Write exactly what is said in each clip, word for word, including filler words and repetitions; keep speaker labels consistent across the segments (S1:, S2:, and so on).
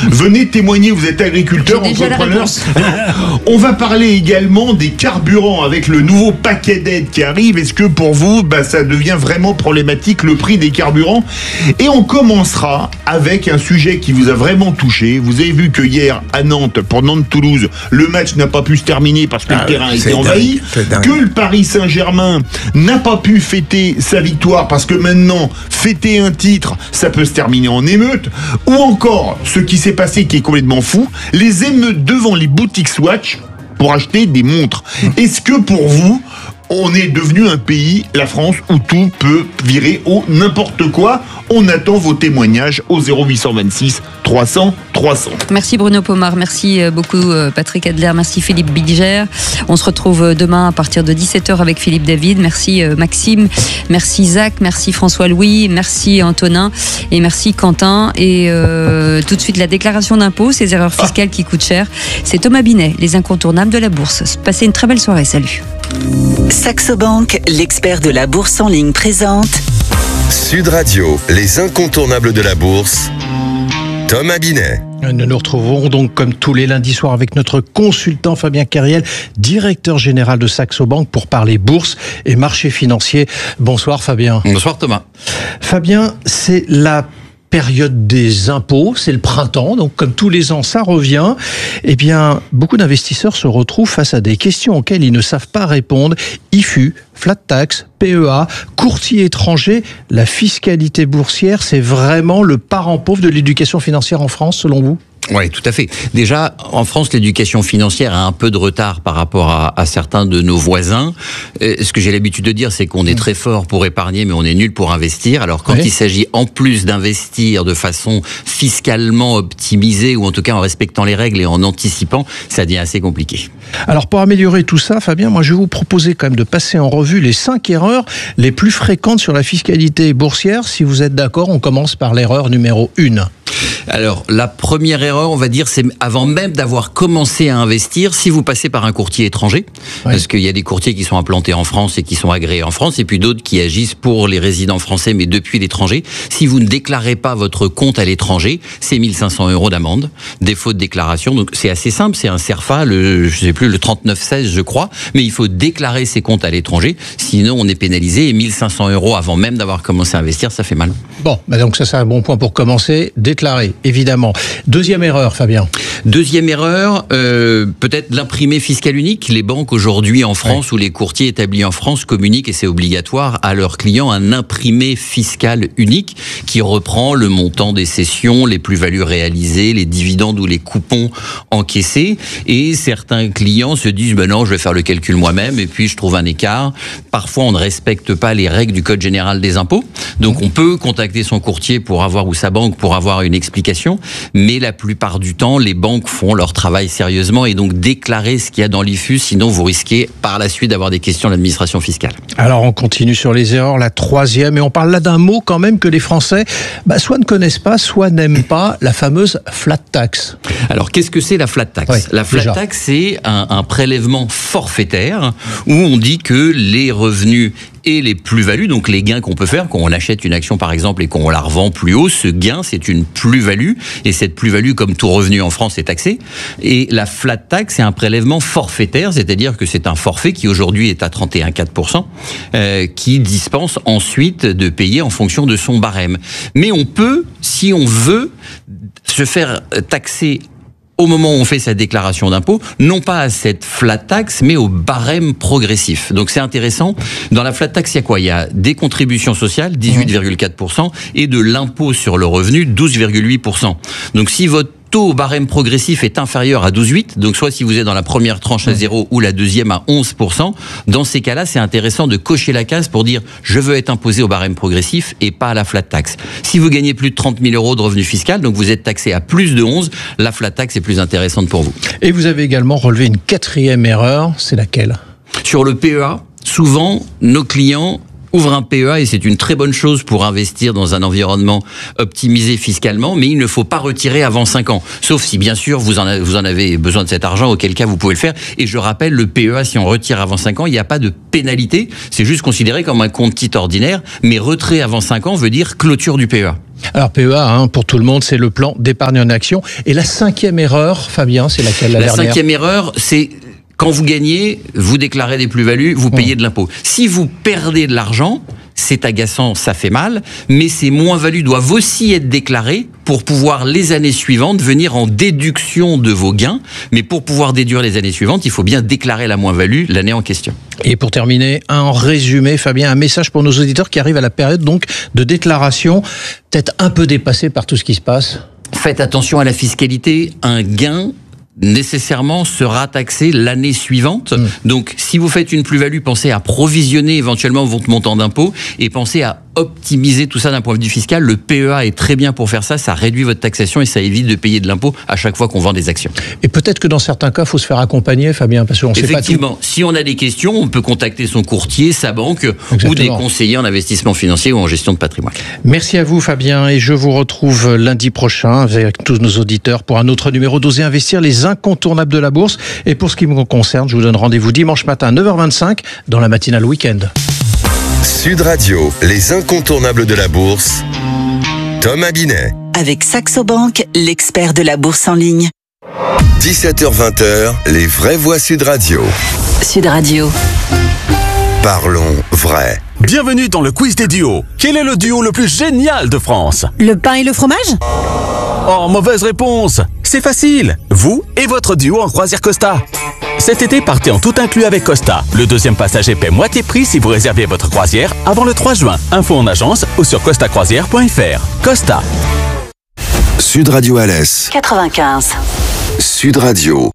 S1: Venez témoigner, vous êtes agriculteur, entrepreneur. On va parler également des carburants avec le nouveau paquet d'aide qui arrive. Est-ce que pour vous, bah, ça devient vraiment problématique, le prix des carburants? Et on commencera avec un sujet qui vous a vraiment touché. Vous avez vu que hier, à Nantes, pour Nantes-Toulouse, le match n'a pas pu se terminer parce que ah, le terrain a été envahi. Que le Paris Saint-Germain n'a pas pu fêter sa victoire parce que maintenant, fêter un titre, ça peut se terminer en émeute. Ou encore, ce qui s'est passé qui est complètement fou, les émeutes devant les boutiques Swatch pour acheter des montres. Est-ce que pour vous, on est devenu un pays, la France, où tout peut virer au n'importe quoi? On attend vos témoignages au zéro huit cent vingt-six trois cents trois cents.
S2: Merci Bruno Pomar, merci beaucoup Patrick Adler, merci Philippe Bilger. On se retrouve demain à partir de dix-sept heures avec Philippe David. Merci Maxime, merci Zach, merci François-Louis, merci Antonin et merci Quentin. Et euh, tout de suite la déclaration d'impôt, ces erreurs fiscales qui coûtent cher. C'est Thomas Binet, les incontournables de la bourse. Passez une très belle soirée, salut.
S3: Saxo Bank, l'expert de la bourse en ligne présente
S4: Sud Radio, les incontournables de la bourse, Thomas Binet.
S5: Nous nous retrouvons donc comme tous les lundis soirs avec notre consultant Fabien Kerriel, directeur général de Saxo Bank, pour parler bourse et marché financier. Bonsoir Fabien.
S6: Bonsoir Thomas.
S5: Fabien, c'est la période des impôts, c'est le printemps, donc comme tous les ans, ça revient. Eh bien, beaucoup d'investisseurs se retrouvent face à des questions auxquelles ils ne savent pas répondre. I F U, flat tax, P E A, courtier étranger, la fiscalité boursière, c'est vraiment le parent pauvre de l'éducation financière en France, selon vous ?
S6: Oui, tout à fait. Déjà, en France, l'éducation financière a un peu de retard par rapport à, à certains de nos voisins. Euh, ce que j'ai l'habitude de dire, c'est qu'on est très fort pour épargner, mais on est nul pour investir. Alors, quand oui. il s'agit en plus d'investir de façon fiscalement optimisée, ou en tout cas en respectant les règles et en anticipant, ça devient assez compliqué.
S5: Alors, pour améliorer tout ça, Fabien, moi, je vais vous proposer quand même de passer en revue les cinq erreurs les plus fréquentes sur la fiscalité boursière. Si vous êtes d'accord, on commence par l'erreur numéro une.
S6: Alors, la première erreur, on va dire, c'est avant même d'avoir commencé à investir, si vous passez par un courtier étranger, oui. parce qu'il y a des courtiers qui sont implantés en France et qui sont agréés en France, et puis d'autres qui agissent pour les résidents français, mais depuis l'étranger. Si vous ne déclarez pas votre compte à l'étranger, c'est mille cinq cents euros d'amende, défaut de déclaration. Donc, c'est assez simple, c'est un CERFA, le, je sais plus, le trente-neuf seize, je crois, mais il faut déclarer ses comptes à l'étranger, sinon on est pénalisé, et mille cinq cents euros avant même d'avoir commencé à investir, ça fait mal.
S5: Bon, bah donc ça, c'est un bon point pour commencer. Déclarer, évidemment. Deuxième erreur, Fabien.
S6: Deuxième erreur, euh, peut-être l'imprimé fiscal unique. Les banques aujourd'hui en France, ouais. ou les courtiers établis en France communiquent, et c'est obligatoire, à leurs clients un imprimé fiscal unique qui reprend le montant des cessions, les plus-values réalisées, les dividendes ou les coupons encaissés. Et certains clients se disent, ben non, je vais faire le calcul moi-même, et puis je trouve un écart. Parfois, on ne respecte pas les règles du Code général des impôts. Donc, on peut contacter son courtier pour avoir, ou sa banque pour avoir une explication, mais la plupart du temps, les banques font leur travail sérieusement et donc déclarer ce qu'il y a dans l'I F U, sinon vous risquez par la suite d'avoir des questions de l'administration fiscale.
S5: Alors on continue sur les erreurs, la troisième, et on parle là d'un mot quand même que les Français bah, soit ne connaissent pas, soit n'aiment pas, la fameuse flat tax.
S6: Alors qu'est-ce que c'est la flat tax ?
S5: Oui,
S6: La flat
S5: déjà.
S6: tax, c'est un, un prélèvement forfaitaire où on dit que les revenus et les plus-values, donc les gains qu'on peut faire quand on achète une action par exemple et qu'on la revend plus haut, ce gain c'est une plus-value, et cette plus-value, comme tout revenu en France, est taxée. Et la flat tax, c'est un prélèvement forfaitaire, c'est-à-dire que c'est un forfait qui aujourd'hui est à trente et un virgule quatre pour cent, euh, qui dispense ensuite de payer en fonction de son barème. Mais on peut, si on veut, se faire taxer au moment où on fait sa déclaration d'impôt, non pas à cette flat tax, mais au barème progressif. Donc c'est intéressant. Dans la flat tax, il y a quoi ? Il y a des contributions sociales, dix-huit virgule quatre pour cent, et de l'impôt sur le revenu, douze virgule huit pour cent. Donc si votre taux au barème progressif est inférieur à douze virgule huit, donc soit si vous êtes dans la première tranche à zéro ou la deuxième à onze pour cent, dans ces cas-là, c'est intéressant de cocher la case pour dire je veux être imposé au barème progressif et pas à la flat tax. Si vous gagnez plus de trente mille euros de revenus fiscal, donc vous êtes taxé à plus de onze, la flat tax est plus intéressante pour vous.
S5: Et vous avez également relevé une quatrième erreur, c'est laquelle ?
S6: Sur le P E A, souvent, nos clients ouvre un P E A et c'est une très bonne chose pour investir dans un environnement optimisé fiscalement, mais il ne faut pas retirer avant cinq ans. Sauf si, bien sûr, vous en avez, vous en avez besoin de cet argent, auquel cas vous pouvez le faire. Et je rappelle, le P E A, si on retire avant cinq ans, il n'y a pas de pénalité. C'est juste considéré comme un compte titre ordinaire, mais retrait avant cinq ans veut dire clôture du P E A.
S5: Alors P E A, hein, pour tout le monde, c'est le plan d'épargne en action. Et la cinquième erreur, Fabien, c'est laquelle, la,
S6: la
S5: dernière ?
S6: La cinquième erreur, c'est... Quand vous gagnez, vous déclarez des plus-values, vous payez de l'impôt. Si vous perdez de l'argent, c'est agaçant, ça fait mal, mais ces moins-values doivent aussi être déclarées pour pouvoir, les années suivantes, venir en déduction de vos gains. Mais pour pouvoir déduire les années suivantes, il faut bien déclarer la moins-value l'année en question.
S5: Et pour terminer, un résumé, Fabien, un message pour nos auditeurs qui arrivent à la période donc de déclaration, peut-être un peu dépassés par tout ce qui se passe.
S6: Faites attention à la fiscalité, un gain nécessairement sera taxé l'année suivante. Mmh. Donc, si vous faites une plus-value, pensez à provisionner éventuellement votre montant d'impôt et pensez à optimiser tout ça d'un point de vue fiscal. Le P E A est très bien pour faire ça. Ça réduit votre taxation et ça évite de payer de l'impôt à chaque fois qu'on vend des actions.
S5: Et peut-être que dans certains cas, il faut se faire accompagner, Fabien, parce qu'on sait pas tout.
S6: Effectivement, si on a des questions, on peut contacter son courtier, sa banque Exactement. Ou des conseillers en investissement financier ou en gestion de patrimoine.
S5: Merci à vous, Fabien, et je vous retrouve lundi prochain avec tous nos auditeurs pour un autre numéro d'Oser Investir, les incontournables de la bourse. Et pour ce qui me concerne, je vous donne rendez-vous dimanche matin à neuf heures vingt-cinq dans la matinale week-end.
S4: Sud Radio, les incontournables de la bourse. Thomas Binet.
S3: Avec Saxo Bank, l'expert de la bourse en ligne.
S4: dix-sept heures vingt, les vraies voix Sud Radio.
S3: Sud Radio.
S4: Parlons vrai.
S7: Bienvenue dans le quiz des duos. Quel est le duo le plus génial de France ?
S8: Le pain et le fromage ?
S7: Oh, mauvaise réponse. C'est facile. Vous et votre duo en croisière Costa. Cet été, partez en tout inclus avec Costa. Le deuxième passager paie moitié prix si vous réservez votre croisière avant le trois juin. Info en agence ou sur costa croisière point f r. Costa.
S4: Sud Radio Alès.
S3: quatre-vingt-quinze.
S4: Sud Radio.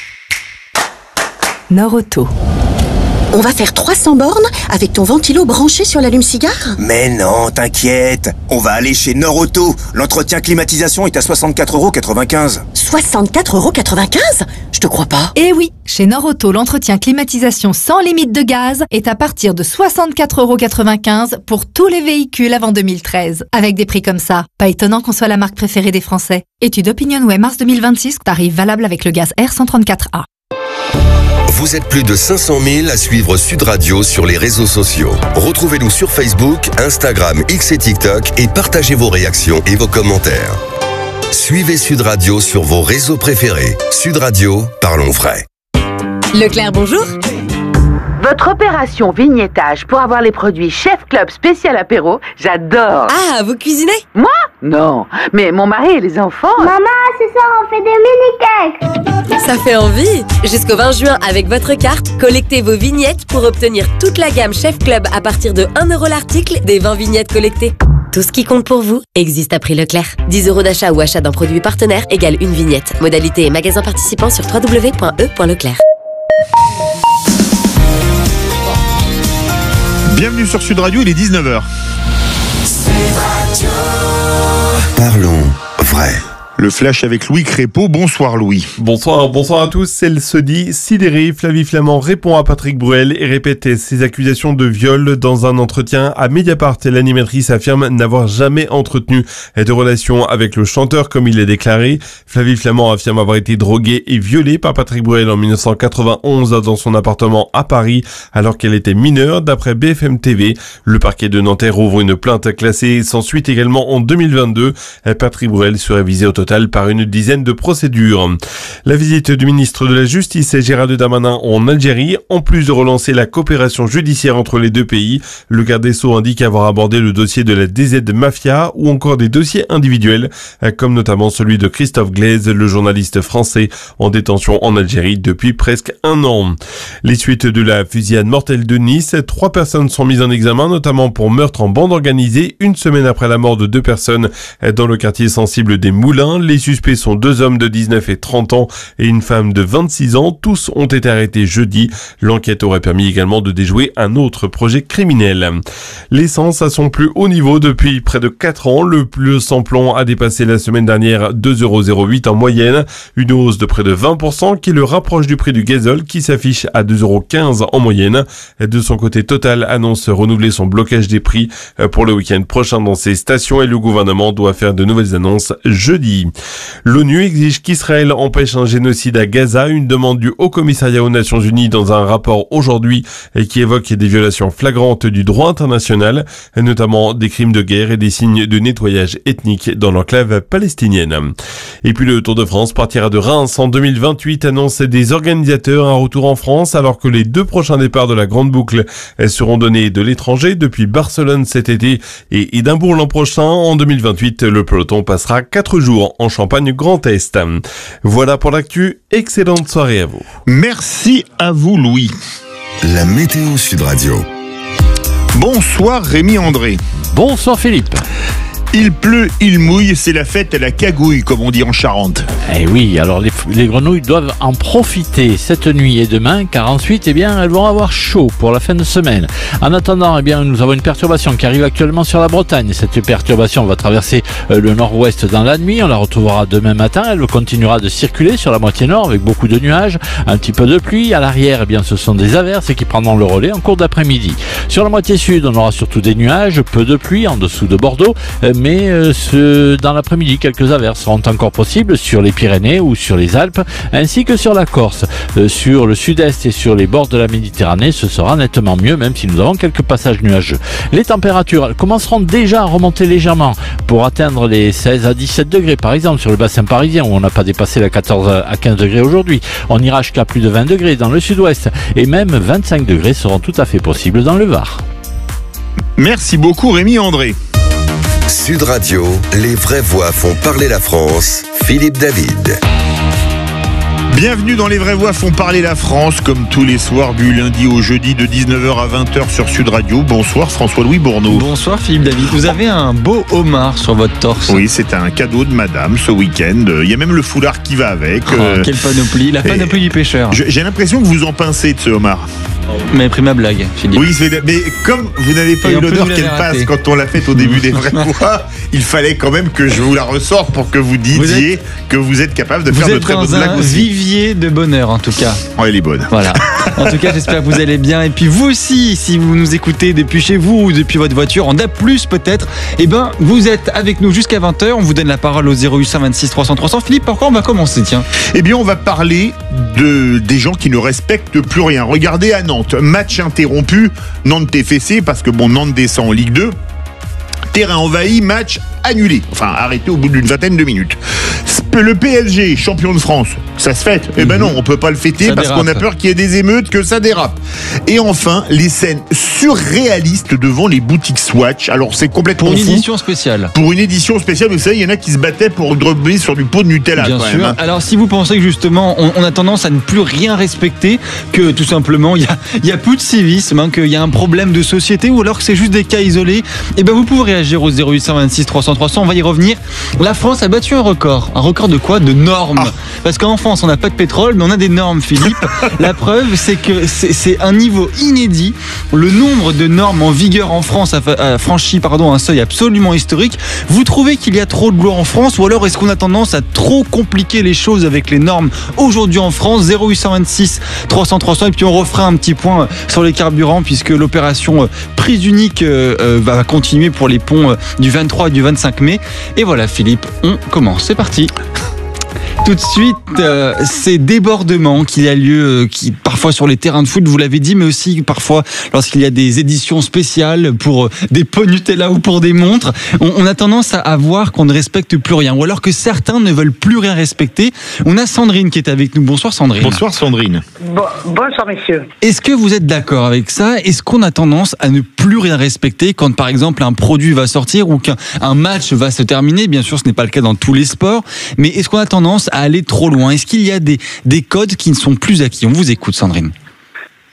S8: Nord-Auto. On va faire trois cents bornes avec ton ventilo branché sur l'allume-cigare ?
S9: Mais non, t'inquiète. On va aller chez Nord-Auto. L'entretien climatisation est à soixante-quatre euros quatre-vingt-quinze.
S8: soixante-quatre euros quatre-vingt-quinze ? Je te crois pas.
S10: Eh oui, chez Nord-Auto, l'entretien climatisation sans limite de gaz est à partir de soixante-quatre euros quatre-vingt-quinze pour tous les véhicules avant deux mille treize. Avec des prix comme ça, pas étonnant qu'on soit la marque préférée des Français. Étude OpinionWay mars deux mille vingt-six, tarif valable avec le gaz R cent trente-quatre A.
S4: Vous êtes plus de cinq cent mille à suivre Sud Radio sur les réseaux sociaux. Retrouvez-nous sur Facebook, Instagram, X et TikTok et partagez vos réactions et vos commentaires. Suivez Sud Radio sur vos réseaux préférés. Sud Radio, parlons vrai.
S11: Leclerc, bonjour. Votre opération vignettage pour avoir les produits Chef Club spécial apéro, j'adore.
S12: Ah, vous cuisinez?
S11: Moi? Non, mais mon mari et les enfants...
S13: Maman, ce soir on fait des mini-cakes.
S12: Ça fait envie. Jusqu'au vingt juin, avec votre carte, collectez vos vignettes pour obtenir toute la gamme Chef Club à partir de un euro l'article des vingt vignettes collectées. Tout ce qui compte pour vous existe à prix Leclerc. dix euros d'achat ou achat d'un produit partenaire égale une vignette. Modalité et magasin participant sur w w w point e point leclerc.
S1: Bienvenue sur Sud Radio, il est dix-neuf heures.
S4: Parlons vrai.
S1: Le flash avec Louis Crépeau. Bonsoir Louis.
S14: Bonsoir, bonsoir à tous. Elle se dit sidérée. Flavie Flament répond à Patrick Bruel et répète ses accusations de viol dans un entretien à Mediapart. L'animatrice affirme n'avoir jamais entretenu de relation avec le chanteur comme il est déclaré. Flavie Flament affirme avoir été droguée et violée par Patrick Bruel en dix-neuf cent quatre-vingt-onze dans son appartement à Paris alors qu'elle était mineure d'après B F M T V. Le parquet de Nanterre ouvre une plainte classée sans suite également en deux mille vingt-deux. Patrick Bruel serait visé au total par une dizaine de procédures. La visite du ministre de la Justice Gérald Darmanin en Algérie, en plus de relancer la coopération judiciaire entre les deux pays, le garde des Sceaux indique avoir abordé le dossier de la D Z Mafia ou encore des dossiers individuels, comme notamment celui de Christophe Glaise, le journaliste français en détention en Algérie depuis presque un an. Les suites de la fusillade mortelle de Nice, trois personnes sont mises en examen, notamment pour meurtre en bande organisée, une semaine après la mort de deux personnes dans le quartier sensible des Moulins. Agen. Les suspects sont deux hommes de dix-neuf et trente ans et une femme de vingt-six ans. Tous ont été arrêtés jeudi. L'enquête aurait permis également de déjouer un autre projet criminel. L'essence à son plus haut niveau depuis près de quatre ans. Le le samplon a dépassé la semaine dernière deux euros zéro huit en moyenne. Une hausse de près de vingt pour cent qui le rapproche du prix du gazole qui s'affiche à deux euros quinze en moyenne. De son côté, Total annonce renouveler son blocage des prix pour le week-end prochain dans ses stations et le gouvernement doit faire de nouvelles annonces jeudi. L'ONU exige qu'Israël empêche un génocide à Gaza, une demande du Haut Commissariat aux Nations Unies dans un rapport aujourd'hui qui évoque des violations flagrantes du droit international, notamment des crimes de guerre et des signes de nettoyage ethnique dans l'enclave palestinienne. Et puis le Tour de France partira de Reims en deux mille vingt-huit, annonce des organisateurs, un retour en France alors que les deux prochains départs de la Grande Boucle seront donnés de l'étranger depuis Barcelone cet été et Édimbourg l'an prochain. En deux mille vingt-huit, le peloton passera quatre jours en Champagne Grand Est. Voilà pour l'actu, excellente soirée à vous.
S1: Merci à vous Louis.
S4: La météo Sud Radio.
S1: Bonsoir Rémi André.
S15: Bonsoir Philippe.
S1: Il pleut, il mouille, c'est la fête à la cagouille, comme on dit en Charente.
S15: Eh oui, alors les, les grenouilles doivent en profiter cette nuit et demain, car ensuite, eh bien, elles vont avoir chaud pour la fin de semaine. En attendant, eh bien, nous avons une perturbation qui arrive actuellement sur la Bretagne. Cette perturbation va traverser euh, le nord-ouest dans la nuit. On la retrouvera demain matin. Elle continuera de circuler sur la moitié nord avec beaucoup de nuages, un petit peu de pluie. À l'arrière, eh bien, ce sont des averses qui prendront le relais en cours d'après-midi. Sur la moitié sud, on aura surtout des nuages, peu de pluie en dessous de Bordeaux, euh, mais euh, ce, dans l'après-midi, quelques averses seront encore possibles sur les Pyrénées ou sur les Alpes, ainsi que sur la Corse. Euh, sur le sud-est et sur les bords de la Méditerranée, ce sera nettement mieux, même si nous avons quelques passages nuageux. Les températures commenceront déjà à remonter légèrement pour atteindre les seize à dix-sept degrés, par exemple sur le bassin parisien où on n'a pas dépassé la quatorze à quinze degrés aujourd'hui. On ira jusqu'à plus de vingt degrés dans le sud-ouest et même vingt-cinq degrés seront tout à fait possibles dans le Var.
S1: Merci beaucoup Rémi André.
S4: Sud Radio, les vraies voix font parler la France. Philippe David.
S1: Bienvenue dans Les Vraies Voix font parler la France, comme tous les soirs du lundi au jeudi de dix-neuf heures à vingt heures sur Sud Radio. Bonsoir François-Louis Bourneau.
S16: Bonsoir Philippe David. Vous avez un beau homard sur votre torse.
S1: Oui, c'est un cadeau de madame ce week-end. Il y a même le foulard qui va avec.
S16: Oh, euh, quelle panoplie, la panoplie du pêcheur.
S1: J'ai l'impression que vous en pincez de ce homard.
S16: Vous m'avez pris ma blague, Philippe.
S1: Oui, mais comme vous n'avez pas Et eu l'honneur qu'elle passe quand on l'a faite au début des Vraies Voix, il fallait quand même que je vous la ressorte pour que vous disiez vous êtes... que vous êtes capable de
S16: vous
S1: faire de très bonnes blagues aussi.
S16: Vous êtes un vivier de bonheur en tout cas.
S1: Oh, elle est bonne.
S16: Voilà. En tout cas, j'espère que vous allez bien. Et puis vous aussi, si vous nous écoutez depuis chez vous ou depuis votre voiture, en A plus peut-être, eh ben, vous êtes avec nous jusqu'à vingt heures. On vous donne la parole au zéro huit vingt-six trois cents trois cents. Philippe, par quoi on va commencer, tiens?
S1: Eh bien, on va parler de, des gens qui ne respectent plus rien. Regardez à Nantes, match interrompu, Nantes est fessé parce que bon, Nantes descend en Ligue deux. Terrain envahi, match annulé. Enfin, arrêté au bout d'une vingtaine de minutes. Le P S G, champion de France, ça se fête. Eh ben non, on peut pas le fêter ça parce dérape. Qu'on a peur qu'il y ait des émeutes, que ça dérape. Et enfin, les scènes surréalistes devant les boutiques Swatch. Alors c'est complètement
S16: Pour une
S1: fou.
S16: édition spéciale.
S1: Pour une édition spéciale, mais vous savez, il y en a qui se battaient pour dropper sur du pot de Nutella.
S16: Bien
S1: quand
S16: sûr.
S1: Même, hein.
S16: Alors si vous pensez que justement, on, on a tendance à ne plus rien respecter, que tout simplement, il y a, il y a plus de civisme, hein, qu'il y a un problème de société, ou alors que c'est juste des cas isolés, eh ben vous pouvez réagir au zéro huit vingt-six trois cents trois cents. On va y revenir. La France a battu un record. Un record de quoi? De normes. Ah. Parce qu'en France, on n'a pas de pétrole, mais on a des normes, Philippe. La preuve, c'est que c'est un niveau inédit. Le nombre de normes en vigueur en France a, a franchi pardon, un seuil absolument historique. Vous trouvez qu'il y a trop de lois en France, ou alors est-ce qu'on a tendance à trop compliquer les choses avec les normes aujourd'hui en France? Zéro huit vingt-six trois cents trois cents. Et puis on refera un petit point sur les carburants, puisque l'opération prise unique euh, va continuer pour les ponts euh, du vingt-trois et du vingt-cinq mai. Et voilà, Philippe, on commence. C'est parti. Tout de suite, euh, ces débordements qu'il a lieu, euh, qui parfois sur les terrains de foot, vous l'avez dit, mais aussi parfois lorsqu'il y a des éditions spéciales pour euh, des pots Nutella ou pour des montres, on, on a tendance à, à voir qu'on ne respecte plus rien, ou alors que certains ne veulent plus rien respecter. On a Sandrine qui est avec nous. Bonsoir Sandrine.
S1: Bonsoir Sandrine.
S17: Bon, bonsoir messieurs.
S16: Est-ce que vous êtes d'accord avec ça? Est-ce qu'on a tendance à ne plus rien respecter quand par exemple un produit va sortir ou qu'un match va se terminer? Bien sûr, ce n'est pas le cas dans tous les sports, mais est-ce qu'on a tendance à aller trop loin? Est-ce qu'il y a des, des codes qui ne sont plus acquis? On vous écoute Sandrine.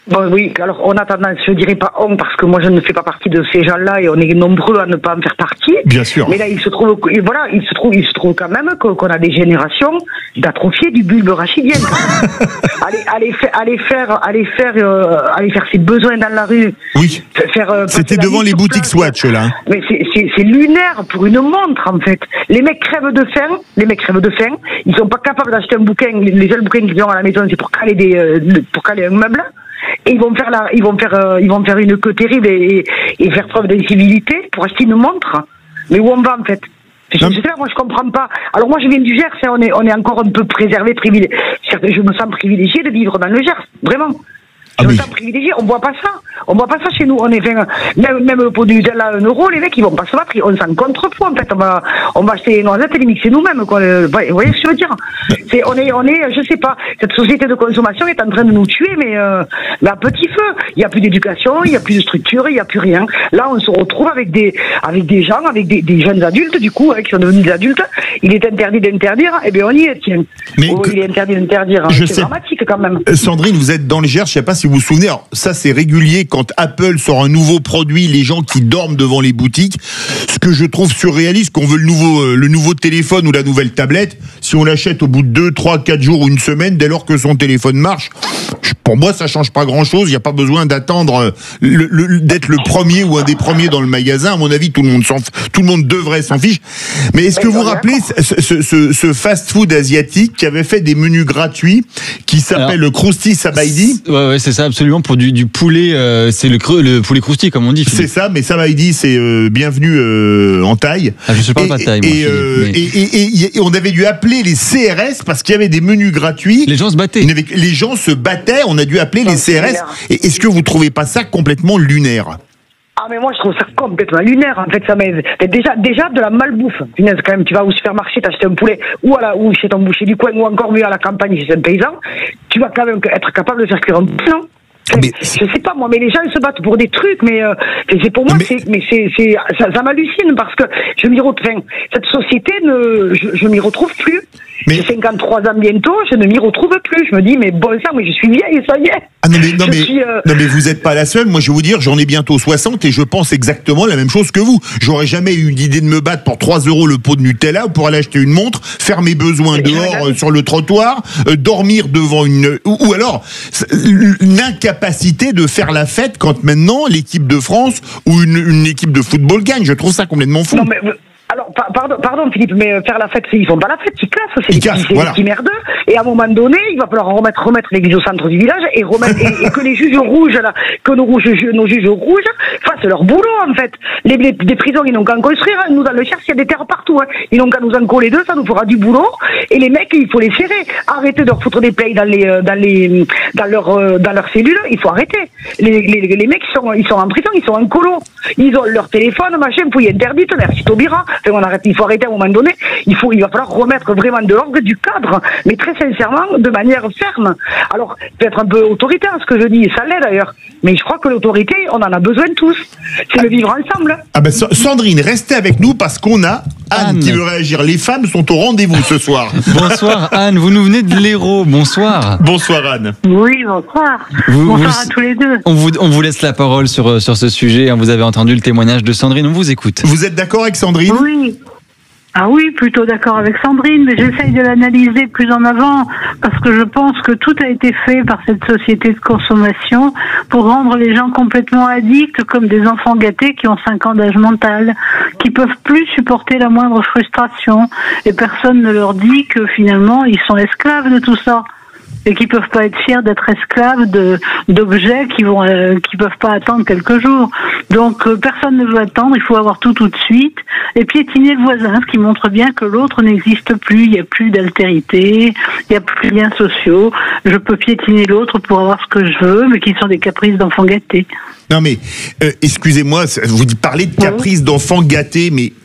S17: Bon, oui, alors on a tendance, je dirais pas on, parce que moi je ne fais pas partie de ces gens-là et on est nombreux à ne pas en faire partie.
S1: Bien sûr.
S17: Mais là, il se trouve, voilà, il se trouve, il se trouve quand même qu'on a des générations d'atrophiés du bulbe rachidien. allez, allez, faire, allez faire, allez faire, euh, allez faire ses besoins dans la rue.
S1: Oui.
S17: Faire, euh,
S1: C'était devant les boutiques Swatch, là.
S17: Mais c'est, c'est, c'est lunaire pour une montre, en fait. Les mecs crèvent de faim, les mecs crèvent de faim. Ils sont pas capables d'acheter un bouquin. Les, les seuls bouquins qu'ils ont à la maison, c'est pour caler des, euh, pour caler un meuble. Et ils vont faire la, ils vont faire, euh, ils vont faire une queue terrible et, et faire preuve d'incivilité pour acheter une montre. Mais où on va en fait? Je sais pas, moi je comprends pas. Alors moi je viens du Gers, on est, on est encore un peu préservé, privilégié. Je me sens privilégié de vivre dans le Gers, vraiment. Je me sens privilégié, on voit pas ça. On voit pas ça chez nous. On est même, même le pot du là, un euro, les mecs ils vont pas se battre, on s'en contrefout en fait. On va, on va acheter les noisettes et les mixer nous-mêmes, quoi. Vous voyez ce que je veux dire? C'est, on est, on est, je sais pas, cette société de consommation est en train de nous tuer, mais, euh, mais à petit feu. Il y a plus d'éducation, il y a plus de structure, il y a plus rien. Là, on se retrouve avec des, avec des gens, avec des, des jeunes adultes, du coup, hein, qui sont devenus des adultes. Il est interdit d'interdire, et bien on y est, tiens. Mais oh, que... il est interdit d'interdire. C'est sais... dramatique quand même.
S1: Sandrine, vous êtes dans le Gers, je sais pas si vous vous souvenez, alors, ça c'est régulier quand Apple sort un nouveau produit, les gens qui dorment devant les boutiques. Ce que je trouve surréaliste, qu'on veut le nouveau, le nouveau téléphone ou la nouvelle tablette, si on l'achète au bout de deux, trois, quatre jours ou une semaine, dès lors que son téléphone marche, pour moi ça change pas grand chose, il n'y a pas besoin d'attendre le, le, d'être le premier ou un des premiers dans le magasin. À mon avis, tout le monde s'en, tout le monde devrait s'en fiche. Mais est-ce que vous vous rappelez ce, ce, ce, ce fast-food asiatique qui avait fait des menus gratuits, qui s'appelle le Krusty Sabaidi?
S16: Ouais, ouais, c'est ça, absolument, pour du, du poulet, euh, c'est le, creux, le poulet Krusty, comme on dit.
S1: C'est ça, mais Sabaidi, c'est euh, bienvenue euh, en taille.
S16: Ah, je ne sais pas de taille, moi.
S1: Et, euh, mais... et, et, et, et on avait dû appeler les C R S parce qu'il y avait des menus gratuits.
S16: Les gens se battaient.
S1: Avait, les gens se battaient, on a dû appeler les C R S. Et est-ce que vous ne trouvez pas ça complètement lunaire?
S17: Ah mais moi je trouve ça complètement lunaire en fait, ça m'aide. Déjà déjà de la malbouffe. Punaise, quand même, tu vas au supermarché t'acheter un poulet ou à la ou chez ton boucher du coin ou encore mieux à la campagne chez un paysan, tu vas quand même être capable de faire cuire un poulet, non? Mais je sais pas moi, mais les gens ils se battent pour des trucs, mais euh, c'est pour moi, mais c'est, mais c'est, c'est ça, ça m'hallucine parce que je m'y retrouve. Cette société ne, je, je m'y retrouve plus. Mais... J'ai cinquante-trois ans bientôt, je ne m'y retrouve plus. Je me dis mais bon sang, mais je suis vieille, ça y est.
S1: Ah non mais non mais,
S17: suis, euh...
S1: non mais vous êtes pas la seule. Moi je vais vous dire, j'en ai bientôt soixante et je pense exactement la même chose que vous. J'aurais jamais eu l'idée de me battre pour trois euros le pot de Nutella ou pour aller acheter une montre, faire mes besoins et dehors euh, sur le trottoir, euh, dormir devant une ou, ou alors l'incapacité de faire la fête quand maintenant l'équipe de France ou une, une équipe de football gagne. Je trouve ça complètement fou.
S17: Non mais alors, pardon, pardon Philippe, mais faire la fête, ils font pas la fête, ils cassent, c'est
S1: ils
S17: des
S1: cassent,
S17: petits,
S1: voilà.
S17: petits merdeux. Et à un moment donné, il va falloir remettre, remettre l'église au centre du village et remettre, et, et que les juges rouges, là, que nos, rouges, nos juges rouges fassent leur boulot, en fait. Les, les, les prisons, ils n'ont qu'à en construire, hein. Nous, dans le Cher, il y a des terres partout, hein. Ils n'ont qu'à nous en coller deux, ça nous fera du boulot. Et les mecs, il faut les serrer. Arrêtez de leur foutre des playes dans les, dans les, dans leur, dans leurs cellules, il faut arrêter. Les, les, les mecs, ils sont, ils sont en prison, ils sont en colo. Ils ont leur téléphone, machin, fouille interdite, merci Taubira. Enfin, on arrête, il faut arrêter à un moment donné, il faut, il va falloir remettre vraiment de l'ordre, du cadre, mais très sincèrement, de manière ferme. Alors, peut-être un peu autoritaire, ce que je dis, ça l'est d'ailleurs, mais je crois que l'autorité, on en a besoin tous. C'est ah, le vivre ensemble.
S1: Ah ben, Sandrine, restez avec nous parce qu'on a Anne, Anne qui veut réagir. Les femmes sont au rendez-vous ce soir.
S16: Bonsoir Anne, vous nous venez de l'Hérault, bonsoir.
S1: Bonsoir Anne.
S18: Oui, bonsoir.
S16: Vous,
S18: bonsoir
S16: vous,
S18: à tous les deux.
S16: On vous, on vous laisse la parole sur, sur ce sujet, vous avez entendu le témoignage de Sandrine, on vous écoute.
S1: Vous êtes d'accord avec Sandrine?
S18: Oui. Ah oui, plutôt d'accord avec Sandrine, mais j'essaye de l'analyser plus en avant parce que je pense que tout a été fait par cette société de consommation pour rendre les gens complètement addicts comme des enfants gâtés qui ont cinq ans d'âge mental, qui peuvent plus supporter la moindre frustration et personne ne leur dit que finalement ils sont esclaves de tout ça. Et qui peuvent pas être fiers d'être esclaves de d'objets qui vont euh, qui peuvent pas attendre quelques jours. Donc euh, personne ne veut attendre, il faut avoir tout tout de suite et piétiner le voisin, ce qui montre bien que l'autre n'existe plus, il n'y a plus d'altérité, il n'y a plus de liens sociaux. Je peux piétiner l'autre pour avoir ce que je veux, mais qui sont des caprices d'enfants gâtés.
S1: Non mais euh, excusez-moi, vous parlez de caprices oui. d'enfants gâtés, mais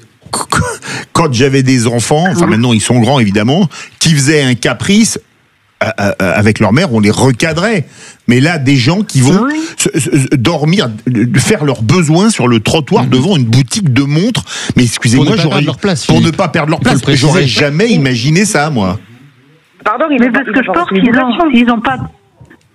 S1: quand j'avais des enfants, enfin oui. maintenant ils sont grands évidemment, qui faisaient un caprice avec leur mère, on les recadrait. Mais là, des gens qui vont oui. se, se, dormir, faire leurs besoins sur le trottoir mmh. devant une boutique de montres. Mais excusez-moi, j'aurais
S16: leur place,
S1: pour ne pas perdre leur place. J'aurais jamais imaginé ça, moi.
S18: Pardon, mais parce que je pense qu'ils ont, ils ont pas.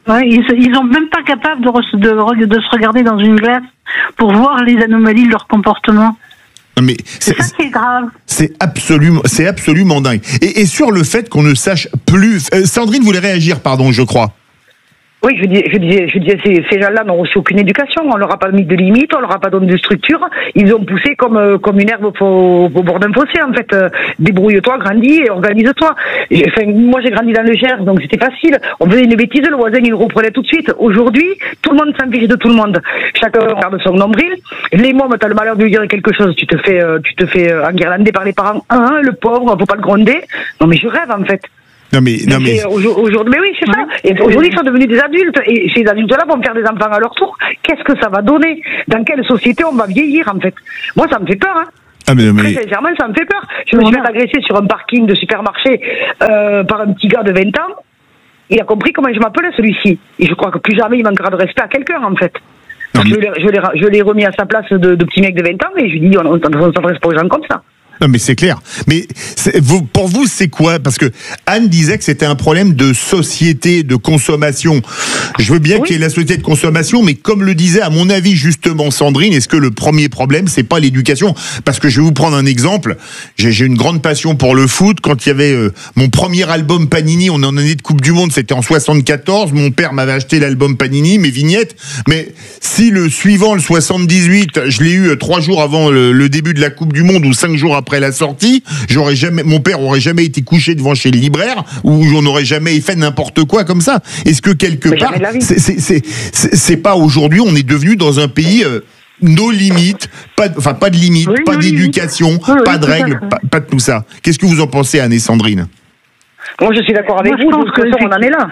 S18: Ouais, ils, ils sont même pas capables de, re- de, re- de se regarder dans une glace pour voir les anomalies de leur comportement.
S1: Non, mais
S18: c'est, c'est ça qui est grave.
S1: C'est absolument, c'est absolument dingue. Et, et sur le fait qu'on ne sache plus. Euh, Sandrine voulait réagir, pardon, je crois.
S17: Oui, je disais, je disais, je disais ces, ces gens-là n'ont reçu aucune éducation, on leur a pas mis de limite, on leur a pas donné de structure, ils ont poussé comme euh, comme une herbe au, au bord d'un fossé en fait. Euh, débrouille-toi, grandis et organise-toi. Et, enfin, moi j'ai grandi dans le Gers, donc c'était facile. On faisait une bêtise, le voisin il le reprenait tout de suite. Aujourd'hui, tout le monde s'en fiche de tout le monde. Chacun regarde son nombril. Les mômes, t'as le malheur de lui dire quelque chose, tu te fais, euh, tu te fais euh, enguirlander par les parents. Un, le pauvre, faut pas le gronder. Non mais je rêve en fait.
S1: Non mais, non mais...
S17: mais aujourd'hui, mais oui, c'est ça. Et aujourd'hui, ils sont devenus des adultes. Et ces adultes-là vont faire des enfants à leur tour. Qu'est-ce que ça va donner? Dans quelle société on va vieillir, en fait? Moi, ça me fait peur, hein.
S1: Ah mais, mais...
S17: Très sincèrement, ça me fait peur. Je me suis fait agresser sur un parking de supermarché euh, par un petit gars de vingt ans. Il a compris comment je m'appelais, celui-ci. Et je crois que plus jamais il manquera de respect à quelqu'un, en fait. Parce que je, l'ai, je, l'ai, je l'ai remis à sa place de, de petit mec de vingt ans et je lui dis, on, on, on s'adresse pas aux gens comme ça.
S1: Non mais c'est clair. Mais c'est, vous, pour vous, c'est quoi? Parce que Anne disait que c'était un problème de société, de consommation. Je veux bien oui. qu'il y ait la société de consommation, mais comme le disait à mon avis justement Sandrine, est-ce que le premier problème, c'est pas l'éducation? Parce que je vais vous prendre un exemple. J'ai, j'ai une grande passion pour le foot. Quand il y avait euh, mon premier album Panini, on est en année de Coupe du Monde, c'était en soixante-quatorze. Mon père m'avait acheté l'album Panini, mes vignettes. Mais si le suivant, le soixante-dix-huit, je l'ai eu euh, trois jours avant le, le début de la Coupe du Monde ou cinq jours après après la sortie, j'aurais jamais, mon père aurait jamais été couché devant chez le libraire ou on n'aurait jamais fait n'importe quoi comme ça. Est-ce que quelque
S17: Mais
S1: part,
S17: c'est,
S1: c'est, c'est, c'est, c'est pas aujourd'hui, on est devenu dans un pays euh, nos limites, pas, enfin pas de limites, oui, pas d'éducation, oui, pas de règles, pas, pas de tout ça. Qu'est-ce que vous en pensez, Anne et Sandrine?
S17: Moi, je suis d'accord avec
S18: Moi,
S17: vous.
S18: Je pense
S17: de toute façon, on en est là.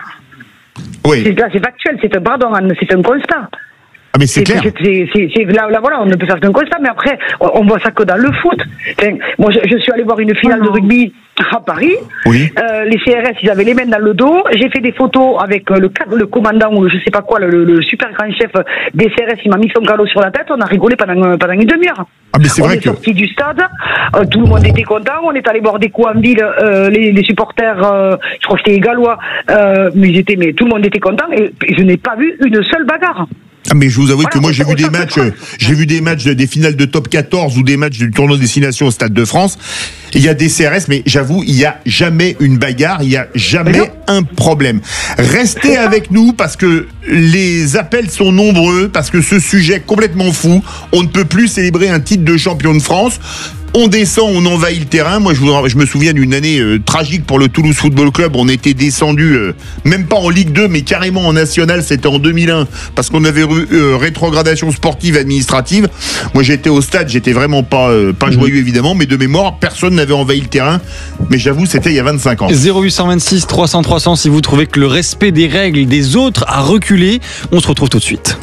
S1: Oui.
S17: C'est, là, c'est factuel. C'est un pardon, Anne, c'est un constat.
S1: Ah mais c'est, c'est clair.
S17: C'est, c'est, c'est, c'est, là, là, voilà, on ne peut faire qu'un constat, mais après, on, on voit ça que dans le foot. Enfin, moi, je, je suis allé voir une finale oh de rugby à Paris.
S1: Oui.
S17: Euh, les C R S, ils avaient les mains dans le dos. J'ai fait des photos avec euh, le, le commandant ou je sais pas quoi, le, le super grand chef des C R S. Il m'a mis son galop sur la tête. On a rigolé pendant, pendant une demi-heure.
S1: Ah mais c'est
S17: on
S1: vrai
S17: est
S1: que...
S17: sorti du stade. Euh, tout le monde était content. On est allé boire des coups en ville. Euh, les, les supporters, euh, je crois que c'était les Gallois, euh, mais ils étaient, mais tout le monde était content. Et je n'ai pas vu une seule bagarre.
S1: Ah mais je vous avoue
S17: voilà,
S1: que moi j'ai vu des matchs, euh, j'ai vu des matchs des finales de top quatorze ou des matchs du tournoi de destination au Stade de France. Il y a des C R S, mais j'avoue, il y a jamais une bagarre, il y a jamais un problème. Restez avec nous parce que les appels sont nombreux, parce que ce sujet est complètement fou. On ne peut plus célébrer un titre de champion de France. On descend, on envahit le terrain. Moi, je, vous, je me souviens d'une année euh, tragique pour le Toulouse Football Club. On était descendu, euh, même pas en Ligue deux, mais carrément en National. C'était en deux mille un, parce qu'on avait eu euh, rétrogradation sportive administrative. Moi, j'étais au stade, j'étais vraiment pas euh, pas joyeux évidemment, mais de mémoire, personne n'avait envahi le terrain. Mais j'avoue, c'était il y a vingt-cinq ans.
S16: zéro huit deux six trois cents trois cents si vous trouvez que le respect des règles des autres a reculé. On se retrouve tout de suite.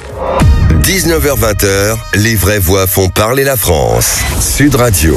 S4: dix-neuf heures vingt, les vraies voix font parler la France. Sud Radio.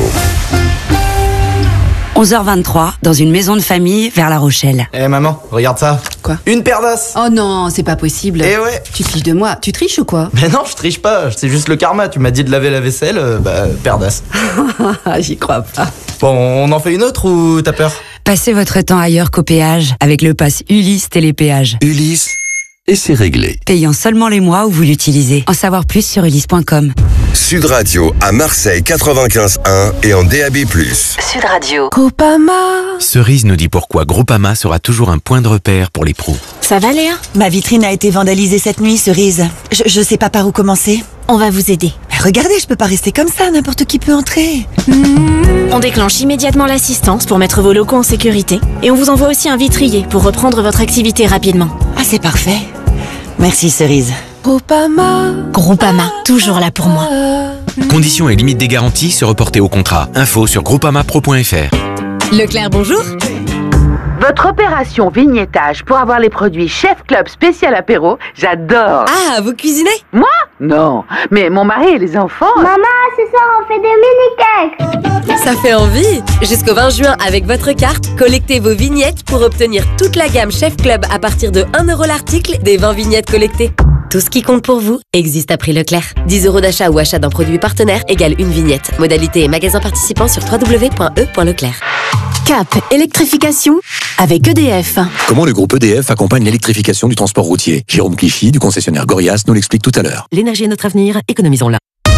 S19: onze heures vingt-trois, dans une maison de famille vers La Rochelle.
S20: Eh hey, maman, regarde ça.
S19: Quoi?
S20: Une paire d'os.
S19: Oh non, c'est pas possible.
S20: Eh ouais.
S19: Tu te fiches de moi. Tu triches ou quoi?
S20: Mais non, je triche pas. C'est juste le karma. Tu m'as dit de laver la vaisselle, euh, bah, paire d'os.
S19: J'y crois pas.
S20: Bon, on en fait une autre ou t'as peur?
S19: Passez votre temps ailleurs qu'au péage avec le pass Ulysse Télépéage.
S4: Ulysse, et c'est réglé.
S19: Payant seulement les mois où vous l'utilisez. En savoir plus sur ulysse point com.
S4: Sud Radio à Marseille quatre-vingt-quinze un et en D A B plus.
S3: Sud Radio.
S19: Groupama.
S21: Cerise nous dit pourquoi Groupama sera toujours un point de repère pour les pros.
S22: Ça va Léa?
S23: Ma vitrine a été vandalisée cette nuit, Cerise. Je, je sais pas par où commencer.
S22: On va vous aider.
S23: Mais regardez, je peux pas rester comme ça, n'importe qui peut entrer.
S22: On déclenche immédiatement l'assistance pour mettre vos locaux en sécurité et on vous envoie aussi un vitrier pour reprendre votre activité rapidement.
S23: Ah, c'est parfait. Merci Cerise.
S19: Groupama.
S22: Groupama, toujours là pour moi.
S21: Conditions et limites des garanties se reporter au contrat. Info sur groupama pro point f r.
S12: Leclerc, bonjour.
S11: Votre opération vignettage pour avoir les produits Chef Club spécial apéro, j'adore.
S12: Ah, vous cuisinez?
S11: Moi? Non, mais mon mari et les enfants.
S13: Maman, ce soir on fait des mini-cakes.
S12: Ça fait envie. Jusqu'au vingt juin, avec votre carte, collectez vos vignettes pour obtenir toute la gamme Chef Club à partir de un euro l'article des vingt vignettes collectées. Tout ce qui compte pour vous existe à prix Leclerc. dix euros d'achat ou achat d'un produit partenaire égale une vignette. Modalité et magasin participant sur w w w point e point leclerc.
S22: Cap électrification avec E D F.
S21: Comment le groupe E D F accompagne l'électrification du transport routier? Jérôme Clichy, du concessionnaire Gorias, nous l'explique tout à l'heure.
S22: L'énergie est notre avenir, économisons-la.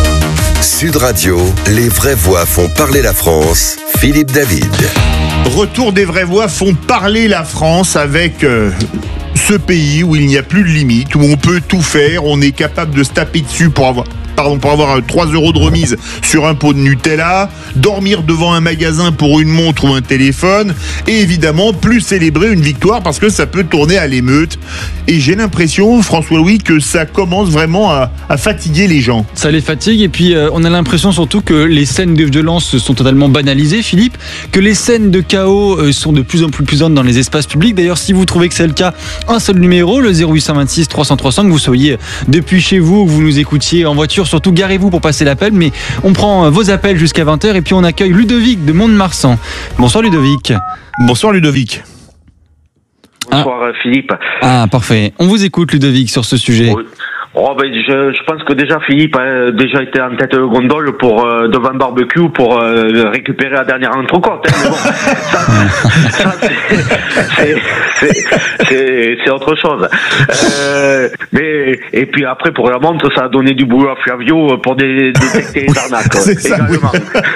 S4: Sud Radio, les vraies voix font parler la France. Philippe David.
S1: Retour des vraies voix font parler la France avec euh, ce pays où il n'y a plus de limite, où on peut tout faire, on est capable de se taper dessus pour avoir... Pardon, pour avoir trois euros de remise sur un pot de Nutella, dormir devant un magasin pour une montre ou un téléphone, et évidemment plus célébrer une victoire parce que ça peut tourner à l'émeute. Et j'ai l'impression, François-Louis, que ça commence vraiment à, à fatiguer les gens.
S16: Ça les fatigue, et puis euh, on a l'impression surtout que les scènes de violence sont totalement banalisées, Philippe, que les scènes de chaos euh, sont de plus en plus présentes dans les espaces publics. D'ailleurs, si vous trouvez que c'est le cas, un seul numéro, le zéro huit deux six trois cent trois cents, que vous soyez depuis chez vous, que vous nous écoutiez en voiture, surtout garez-vous pour passer l'appel, mais on prend vos appels jusqu'à vingt heures et puis on accueille Ludovic de Mont-de-Marsan. Bonsoir Ludovic.
S1: Bonsoir Ludovic.
S2: Bonsoir ah. Philippe.
S16: Ah parfait, on vous écoute Ludovic sur ce sujet.
S2: Oui. Oh ben je, je pense que déjà Philippe a déjà été en tête de gondole pour euh, devant barbecue pour euh, récupérer la dernière entrecôte. Hein, mais bon, ça, ça c'est, c'est, c'est, c'est autre chose. Euh, mais et puis après pour la montre, ça a donné du boulot à Flavio pour dé, détecter les arnaques. Également.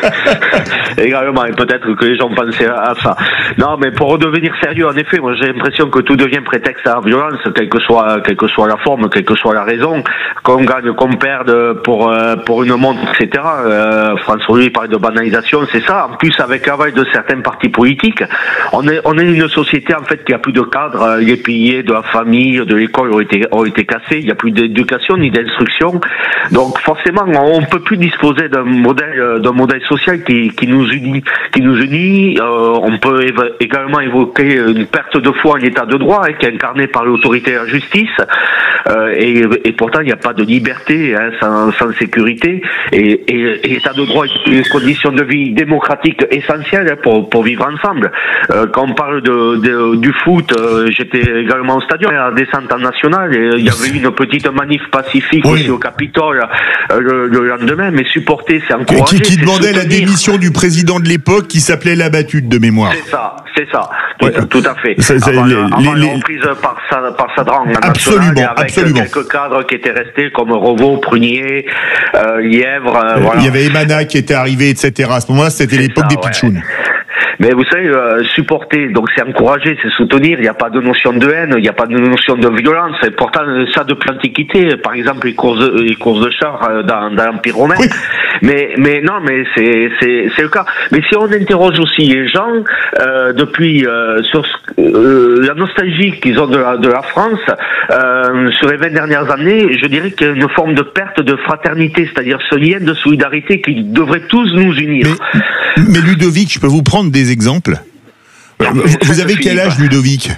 S2: Également. Et peut-être que les gens pensaient à ça. Non, mais pour redevenir sérieux, en effet, moi j'ai l'impression que tout devient prétexte à la violence, quelle que soit, quelle que soit la forme, quelle que soit la raison. Qu'on gagne, qu'on perde pour euh, pour une montre, et cetera. Euh, François Louis parle de banalisation, c'est ça. En plus, avec l'aval de certains partis politiques, on est on est une société en fait qui a plus de cadre. Les piliers de la famille, de l'école ont été ont été cassés. Il n'y a plus d'éducation ni d'instruction. Donc forcément, on peut plus disposer d'un modèle d'un modèle social qui qui nous unit, qui nous unit. Euh, on peut év- également évoquer une perte de foi en l'état de droit, hein, qui est incarnée par l'autorité et la justice. Euh, et, et pourtant, il n'y a pas de liberté hein, sans, sans sécurité. Et, et, et l'état de droit est une condition de vie démocratique essentielle hein, pour, pour vivre ensemble. Euh, quand on parle de, de, du foot, euh, j'étais également au stadion à la descente en nationale. Et il y avait une petite manif pacifique oui. aussi au Capitole euh, le, le lendemain. Mais supporter, c'est encourager.
S1: Qui, qui demandait la démission du président de l'époque qui s'appelait Labatut de mémoire.
S2: C'est ça, c'est ça. Tout,
S1: ouais.
S2: tout à fait.
S1: C'est, c'est
S2: avant
S1: les,
S2: avant
S1: les,
S2: la reprise par, par Sadran en
S1: absolument,
S2: nationale, avec
S1: absolument.
S2: quelques cadres qui étaient restés comme Revaux, Prunier, euh, Lièvre. Euh,
S1: euh,
S2: voilà.
S1: Il y avait Emana qui était arrivé, et cetera. À ce moment-là, c'était c'est l'époque ça, des pitchouns.
S2: Ouais. Mais vous savez, euh, supporter, donc c'est encourager, c'est soutenir. Il n'y a pas de notion de haine, il n'y a pas de notion de violence. Et pourtant, ça depuis l'Antiquité, par exemple les courses, de, les courses de chars dans, dans l'Empire romain. Oui. Mais, mais non, mais c'est, c'est, c'est le cas. Mais si on interroge aussi les gens euh, depuis euh, sur euh, la nostalgie qu'ils ont de la, de la France euh, sur les vingt dernières années, je dirais qu'il y a une forme de perte de fraternité, c'est-à-dire ce lien de solidarité qui devrait tous nous unir.
S1: Mais, mais Ludovic, je peux vous prendre des exemples. Non, vous, vous avez quel âge, Ludovic?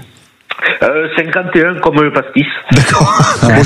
S2: Euh, cinquante et un comme le pastis.
S1: D'accord. Bon,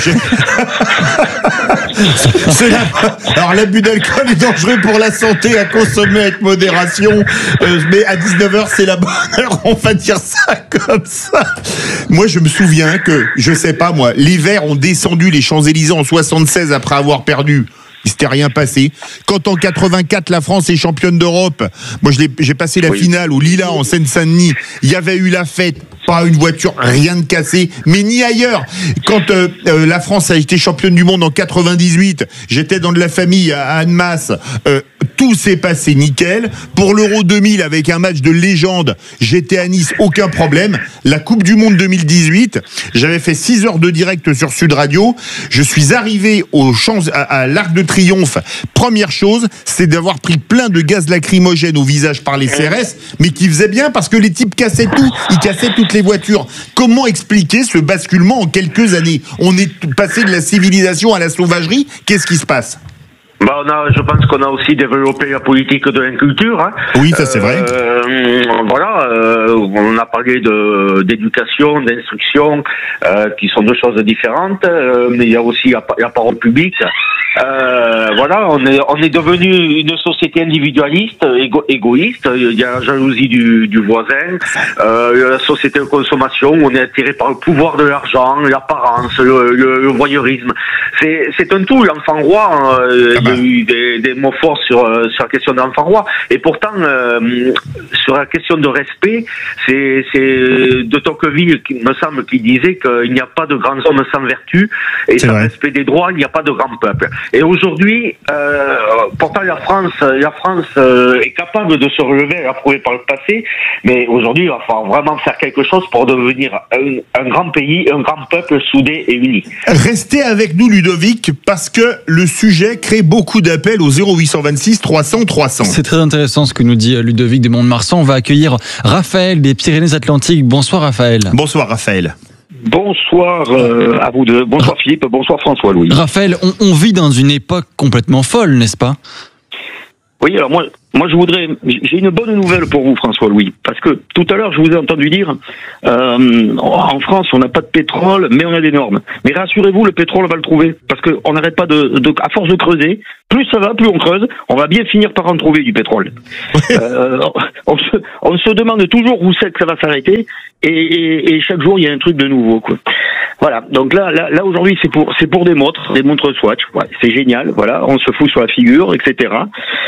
S1: c'est la... Alors l'abus d'alcool est dangereux pour la santé, à consommer avec modération. Euh, mais à dix-neuf heures, c'est la bonne heure, on va dire ça comme ça. Moi, je me souviens que, je sais pas moi, les Verts ont descendu les Champs-Élysées en soixante-seize après avoir perdu. Il s'était rien passé. Quand en quatre-vingt-quatre, la France est championne d'Europe, moi je l'ai, j'ai passé la oui. finale au Lila en Seine-Saint-Denis, il y avait eu la fête, pas une voiture, rien de cassé, mais ni ailleurs. Quand euh, euh, la France a été championne du monde en quatre-vingt-dix-huit, j'étais dans de la famille à Annemasse, euh, tout s'est passé nickel. Pour l'Euro deux mille, avec un match de légende, j'étais à Nice, aucun problème. La Coupe du Monde deux mille dix-huit, j'avais fait six heures de direct sur Sud Radio, je suis arrivé au champ, à, à l'Arc de Triomphe. Première chose, c'est d'avoir pris plein de gaz lacrymogène au visage par les C R S, mais qui faisait bien parce que les types cassaient tout, ils cassaient toutes les voitures. Comment expliquer ce basculement en quelques années? On est passé de la civilisation à la sauvagerie, qu'est-ce qui se passe?
S2: Bah, on a, je pense qu'on a aussi développé la politique de l'inculture. Hein.
S1: Oui, ça c'est vrai.
S2: Euh, voilà, euh, on a parlé de d'éducation, d'instruction, euh, qui sont deux choses différentes. Euh, mais il y a aussi la, la parole publique. Euh, voilà, on est on est devenu une société individualiste, égo, égoïste. Il y a la jalousie du, du voisin, euh, la société de consommation. On est attiré par le pouvoir de l'argent, l'apparence, le, le, le voyeurisme. C'est c'est un tout. L'enfant roi. Euh, Il y a eu des, des mots forts sur, sur la question de l'enfant roi. Et pourtant, euh, sur la question de respect, c'est, c'est de Tocqueville, qui me semble, qui disait qu'il n'y a pas de grands hommes sans vertu, et sans respect des droits, il n'y a pas de grand peuple. Et aujourd'hui, euh, pourtant la France, la France euh, est capable de se relever, elle a prouvé par le passé, mais aujourd'hui, il va falloir vraiment faire quelque chose pour devenir un, un grand pays, un grand peuple soudé et uni.
S1: Restez avec nous, Ludovic, parce que le sujet crée beaucoup d'appels au zéro huit cent vingt-six trois cents trois cents.
S16: C'est très intéressant ce que nous dit Ludovic de Mont-de-Marsan. On va accueillir Raphaël des Pyrénées-Atlantiques. Bonsoir Raphaël.
S1: Bonsoir Raphaël.
S5: Bonsoir euh, à vous deux. Bonsoir Philippe, bonsoir François-Louis.
S16: Raphaël, on, on vit dans une époque complètement folle, n'est-ce pas ?
S5: Oui, alors moi, moi je voudrais, j'ai une bonne nouvelle pour vous, François-Louis, parce que tout à l'heure je vous ai entendu dire, euh, en France on n'a pas de pétrole, mais on a des normes. Mais rassurez-vous, le pétrole on va le trouver, parce que on n'arrête pas de, de, à force de creuser, plus ça va, plus on creuse, on va bien finir par en trouver du pétrole. euh, on, se, on se demande toujours où c'est que ça va s'arrêter, et, et, et chaque jour il y a un truc de nouveau, quoi. Voilà, donc là, là, là aujourd'hui c'est pour, c'est pour des montres, des montres Swatch, ouais, c'est génial, voilà, on se fout sur la figure, et cetera.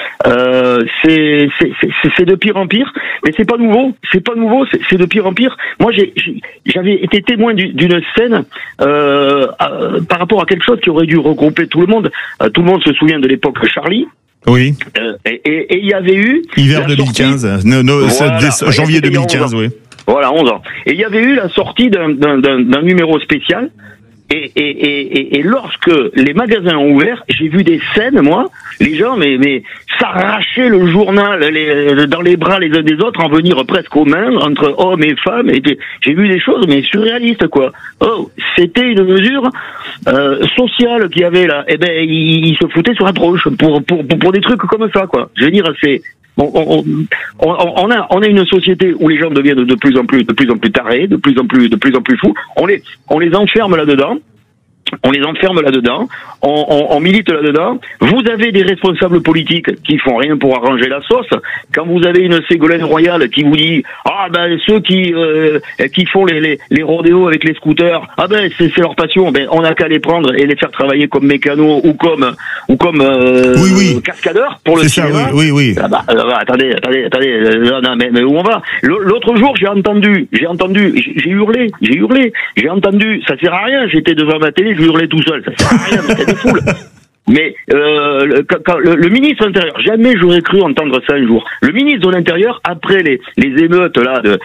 S5: Euh, c'est, c'est, c'est, c'est de pire en pire, mais c'est pas nouveau, c'est pas nouveau, c'est, c'est de pire en pire. Moi, j'ai, j'ai, j'avais été témoin d'une scène euh, euh, par rapport à quelque chose qui aurait dû regrouper tout le monde. Euh, tout le monde se souvient de l'époque Charlie.
S1: Oui.
S5: Euh, et il y avait eu
S1: hiver deux mille quinze, no, no, voilà, ouais, janvier deux mille quinze, oui.
S5: Voilà, onze ans. Et il y avait eu la sortie d'un, d'un, d'un, d'un numéro spécial. Et, et, et, et lorsque les magasins ont ouvert, j'ai vu des scènes, moi, les gens, mais, mais s'arracher le journal les, dans les bras les uns des autres, en venir presque aux mains entre hommes et femmes. Et j'ai vu des choses, mais surréalistes, quoi. Oh, c'était une mesure euh, sociale qu'il y avait là. Eh ben, ils il se foutaient sur la tronche pour, pour, pour, pour des trucs comme ça, quoi. Je veux dire, c'est On, on, on, on, a, on a une société où les gens deviennent de plus en plus, de plus en plus tarés, de plus en plus, de plus en plus fous. On les, on les enferme là-dedans. On les enferme là-dedans, on, on, on milite là-dedans. Vous avez des responsables politiques qui font rien pour arranger la sauce. Quand vous avez une Ségolène Royal qui vous dit ah ben ceux qui euh, qui font les, les les rodéos avec les scooters, ah ben c'est, c'est leur passion. Ben on n'a qu'à les prendre et les faire travailler comme mécanos ou comme ou comme euh,
S1: oui, oui.
S5: cascadeurs pour le
S1: c'est
S5: cinéma.
S1: Ça, oui, oui, oui.
S5: Ah bah, ah bah, attendez, attendez, attendez, non, non, mais, mais où on va ? L'autre jour j'ai entendu, j'ai entendu, j'ai, j'ai hurlé, j'ai hurlé, j'ai entendu. Ça sert à rien. J'étais devant ma télé. Je hurlais tout seul, ça sert à rien, c'était de foule. Mais euh, le, quand, le, le ministre de l'Intérieur, jamais j'aurais cru entendre ça un jour. Le ministre de l'Intérieur, après les, les émeutes là de,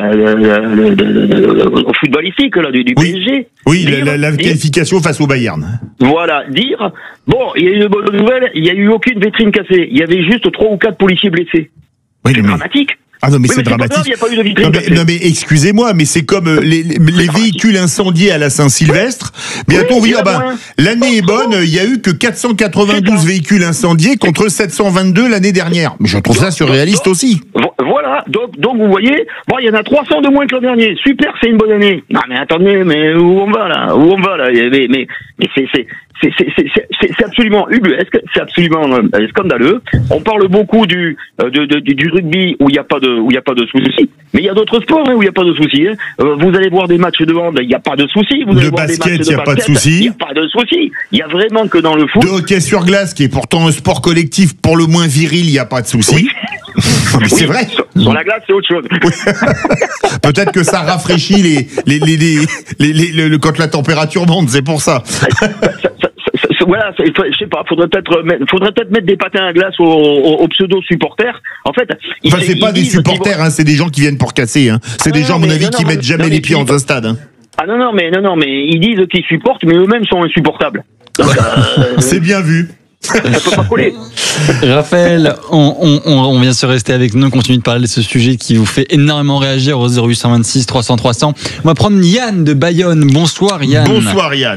S5: euh, de, de, de, de, de footballistique là du, du
S1: oui.
S5: P S G,
S1: oui, dire, la, la qualification dire, face au Bayern.
S5: Voilà, dire bon, il y a eu une bonne nouvelle, il y a eu aucune vitrine cassée, il y avait juste trois ou quatre policiers blessés.
S1: Oui,
S5: c'est
S1: mais...
S5: dramatique.
S1: Ah non mais
S5: oui,
S1: c'est
S5: mais
S1: dramatique.
S5: C'est pas grave, y a pas eu de vitrine
S1: non, mais, non mais excusez-moi, mais c'est comme euh, les, les, les véhicules incendiés à la Saint-Sylvestre. Bientôt oui, on va dire ah ben l'année est bonne, il y a eu que quatre cent quatre-vingt-douze véhicules incendiés contre sept cent vingt-deux l'année dernière. Mais je trouve ça surréaliste donc, aussi.
S5: Voilà, donc donc vous voyez, bon il y en a trois cents de moins que l'an dernier. Super, c'est une bonne année. Non mais attendez, mais où on va là ? Où on va là ? Mais mais mais c'est c'est C'est, c'est, c'est, c'est, c'est absolument ubuesque, c'est absolument euh, scandaleux. On parle beaucoup du, euh, de, de, du rugby où il n'y a pas de, où il y a pas de soucis. Mais il y a d'autres sports hein, où il n'y a pas de soucis. Hein. Euh, vous allez voir des matchs de hand, il n'y a pas de soucis. Vous allez
S1: de
S5: voir
S1: basket,
S5: des matchs de
S1: il n'y a pas de soucis.
S5: Il n'y a pas de soucis. Il y a vraiment que dans le foot.
S1: De hockey sur glace, qui est pourtant un sport collectif pour le moins viril, il n'y a pas de soucis. Oui. Mais c'est
S5: oui,
S1: vrai.
S5: Sur, sur la glace, c'est autre chose.
S1: Oui. Peut-être que ça rafraîchit les, les, les, les, les, les, les, les quand la température monte, c'est pour ça.
S5: ça, ça, ça Voilà, je sais pas, faudrait peut-être mettre, faudrait peut-être mettre des patins à glace aux, aux, aux pseudo-supporters. En fait,
S1: enfin, c'est pas des supporters, hein, c'est des gens qui viennent pour casser. Hein. C'est ah, des gens, à mon avis, non, qui non, mettent jamais non, les pieds dans un stade. Hein.
S5: Ah non, non, mais non, non, mais ils disent qu'ils supportent, mais eux-mêmes sont insupportables. Donc,
S1: euh, c'est bien vu.
S5: Ça peut pas coller.
S16: Raphaël, on, on, on vient se rester avec nous, on continue de parler de ce sujet qui vous fait énormément réagir au zéro huit cent vingt-six trois cents trois cents. On va prendre Yann de Bayonne. Bonsoir Yann.
S1: Bonsoir Yann.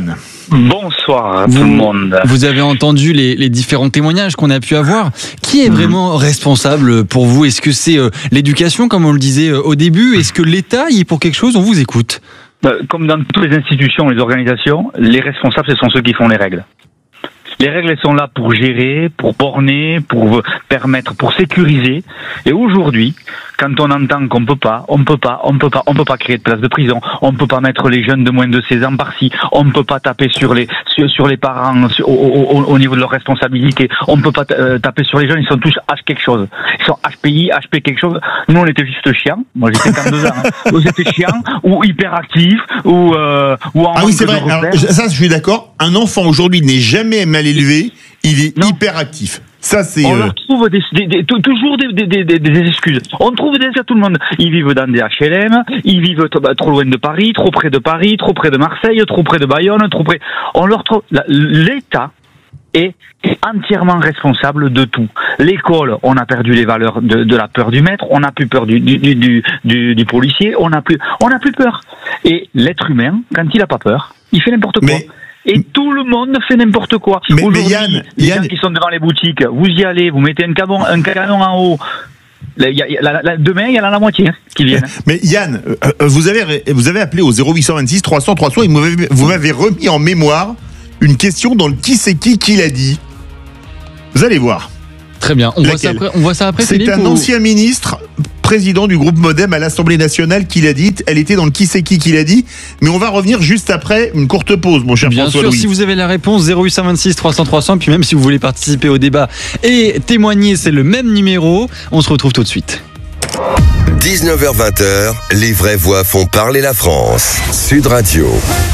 S6: Bonsoir à
S16: vous,
S6: tout le monde.
S16: Vous avez entendu les, les différents témoignages qu'on a pu avoir. Qui est vraiment responsable pour vous? Est-ce que c'est euh, l'éducation, comme on le disait euh, au début? Est-ce que l'État y est pour quelque chose? On vous écoute.
S6: Comme dans toutes les institutions, les organisations, les responsables, ce sont ceux qui font les règles. Les règles, elles sont là pour gérer, pour borner, pour permettre, pour sécuriser. Et aujourd'hui, quand on entend qu'on peut pas, on peut pas, on peut pas, on peut pas créer de place de prison, on peut pas mettre les jeunes de moins de seize ans par-ci, on peut pas taper sur les sur, sur les parents sur, au, au, au niveau de leurs responsabilités, on peut pas euh, taper sur les jeunes, ils sont tous H quelque chose, ils sont H P I, H P quelque chose. Nous, on était juste chiants. Moi, j'ai cinquante-deux ans. Hein. Vous étiez chiants ou hyperactifs ou euh, ou en
S1: ah oui, c'est vrai. Alors, ça, je suis d'accord. Un enfant aujourd'hui n'est jamais mal élevé, il est non. hyperactif. Ça, c'est
S6: on
S1: euh...
S6: leur trouve des, des, des, toujours des, des, des, des excuses. On trouve déjà tout le monde. Ils vivent dans des H L M, ils vivent trop, trop loin de Paris, trop près de Paris, trop près de Marseille, trop près de Bayonne, trop près. On leur trouve. L'État est entièrement responsable de tout. L'école, on a perdu les valeurs de, de la peur du maître, on n'a plus peur du, du, du, du, du policier, on n'a plus, on n'a plus peur. Et l'être humain, quand il n'a pas peur, il fait n'importe quoi. Mais... Et tout le monde fait n'importe quoi.
S1: Mais, mais Yann,
S6: les
S1: Yann...
S6: gens qui sont devant les boutiques, vous y allez, vous mettez un canon, un canon en haut. Là, y a, y a, la, la, demain, il y en a la moitié hein, qui viennent.
S1: Mais Yann, euh, vous avez vous avez appelé au zéro huit cent vingt-six trois cents trois cents et vous m'avez remis en mémoire une question dans le qui c'est qui qui l'a dit. Vous allez voir.
S16: Très bien. On voit ça après. On voit ça après.
S1: C'est un ou... ancien ministre, président du groupe Modem à l'Assemblée nationale qui l'a dit. Elle était dans le qui c'est qui qui l'a dit. Mais on va revenir juste après une courte pause, mon cher François Louis.
S16: Bien sûr, si vous avez la réponse, zéro huit cent vingt-six trois cents trois cents, puis même si vous voulez participer au débat et témoigner, c'est le même numéro. On se retrouve tout de suite.
S4: dix-neuf heures vingt, les vraies voix font parler la France. Sud Radio.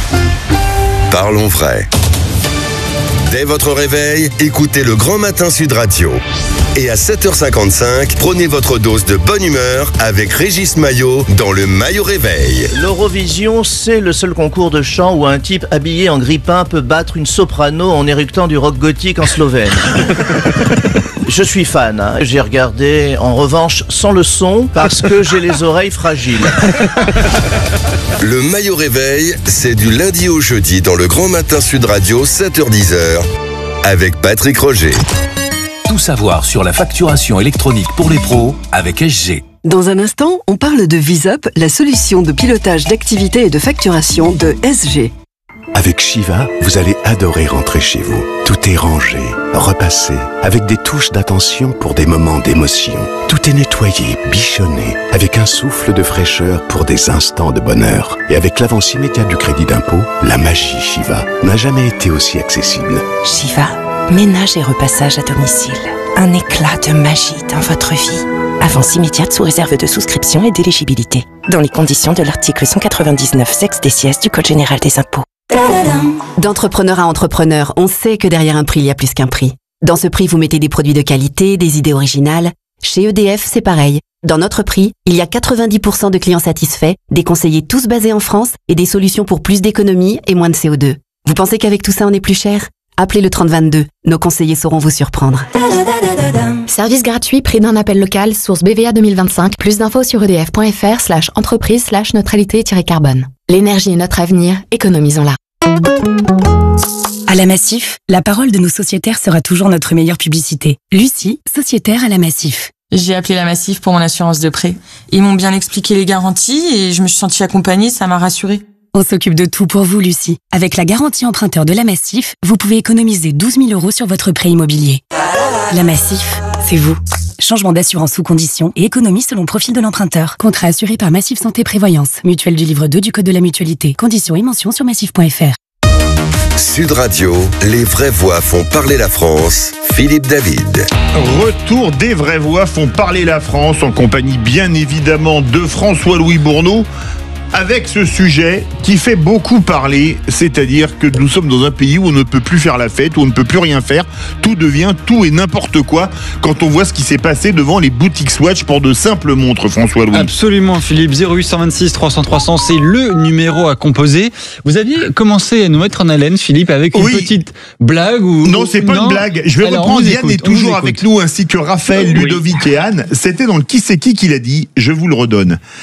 S4: Parlons vrai. Dès votre réveil, écoutez le Grand Matin Sud Radio. Et à sept heures cinquante-cinq, prenez votre dose de bonne humeur avec Régis Maillot dans le Maillot Réveil.
S7: L'Eurovision, c'est le seul concours de chant où un type habillé en grippin peut battre une soprano en éructant du rock gothique en slovène. Je suis fan, hein. J'ai regardé en revanche sans le son parce que j'ai les oreilles fragiles.
S4: Le Maillot Réveil, c'est du lundi au jeudi dans le Grand Matin Sud Radio, sept heures dix avec Patrick Roger.
S9: Tout savoir sur la facturation électronique pour les pros avec S G.
S24: Dans un instant, on parle de VisUp, la solution de pilotage d'activité et de facturation de S G.
S25: Avec Shiva, vous allez adorer rentrer chez vous. Tout est rangé, repassé, avec des touches d'attention pour des moments d'émotion. Tout est nettoyé, bichonné, avec un souffle de fraîcheur pour des instants de bonheur. Et avec l'avance immédiate du crédit d'impôt, la magie Shiva n'a jamais été aussi accessible.
S26: Shiva, ménage et repassage à domicile. Un éclat de magie dans votre vie. Avance immédiate sous réserve de souscription et d'éligibilité. Dans les conditions de l'article cent quatre-vingt-dix-neuf sexe D C S du Code général des impôts.
S22: D'entrepreneur à entrepreneur, on sait que derrière un prix, il y a plus qu'un prix. Dans ce prix, vous mettez des produits de qualité, des idées originales. Chez E D F, c'est pareil. Dans notre prix, il y a quatre-vingt-dix pour cent de clients satisfaits, des conseillers tous basés en France et des solutions pour plus d'économie et moins de C O deux. Vous pensez qu'avec tout ça, on est plus cher ? Appelez le trente vingt-deux. Nos conseillers sauront vous surprendre. Service gratuit, prix d'un appel local, source B V A deux mille vingt-cinq. Plus d'infos sur edf.fr slash entreprise slash neutralité-carbone. L'énergie est notre avenir, économisons-la.
S19: À la Massif, la parole de nos sociétaires sera toujours notre meilleure publicité. Lucie, sociétaire à la Massif.
S27: J'ai appelé la Massif pour mon assurance de prêt. Ils m'ont bien expliqué les garanties et je me suis sentie accompagnée, ça m'a rassurée.
S19: On s'occupe de tout pour vous, Lucie. Avec la garantie emprunteur de la Massif, vous pouvez économiser douze mille euros sur votre prêt immobilier. La Massif, c'est vous. Changement d'assurance sous conditions et économie selon profil de l'emprunteur. Contrat assuré par Massif Santé Prévoyance. Mutuelle du livre deux du Code de la Mutualité. Conditions et mentions sur massif point f r.
S4: Sud Radio, les vraies voix font parler la France. Philippe David.
S1: Retour des vraies voix font parler la France en compagnie bien évidemment de François-Louis Bourneau. Avec ce sujet qui fait beaucoup parler, c'est-à-dire que nous sommes dans un pays où on ne peut plus faire la fête, où on ne peut plus rien faire, tout devient tout et n'importe quoi quand on voit ce qui s'est passé devant les boutiques Swatch pour de simples montres, François-Louis.
S16: Absolument, Philippe. zéro huit cent vingt-six trois cents trois cents, c'est le numéro à composer. Vous aviez commencé à nous mettre en haleine, Philippe, avec une oui. petite blague ou...
S1: Non, c'est pas non. une blague. Je vais Alors, reprendre. Yann est toujours avec nous, ainsi que Raphaël, oui. Ludovic et Anne. C'était dans le qui c'est qui qu'il a dit, je vous le redonne.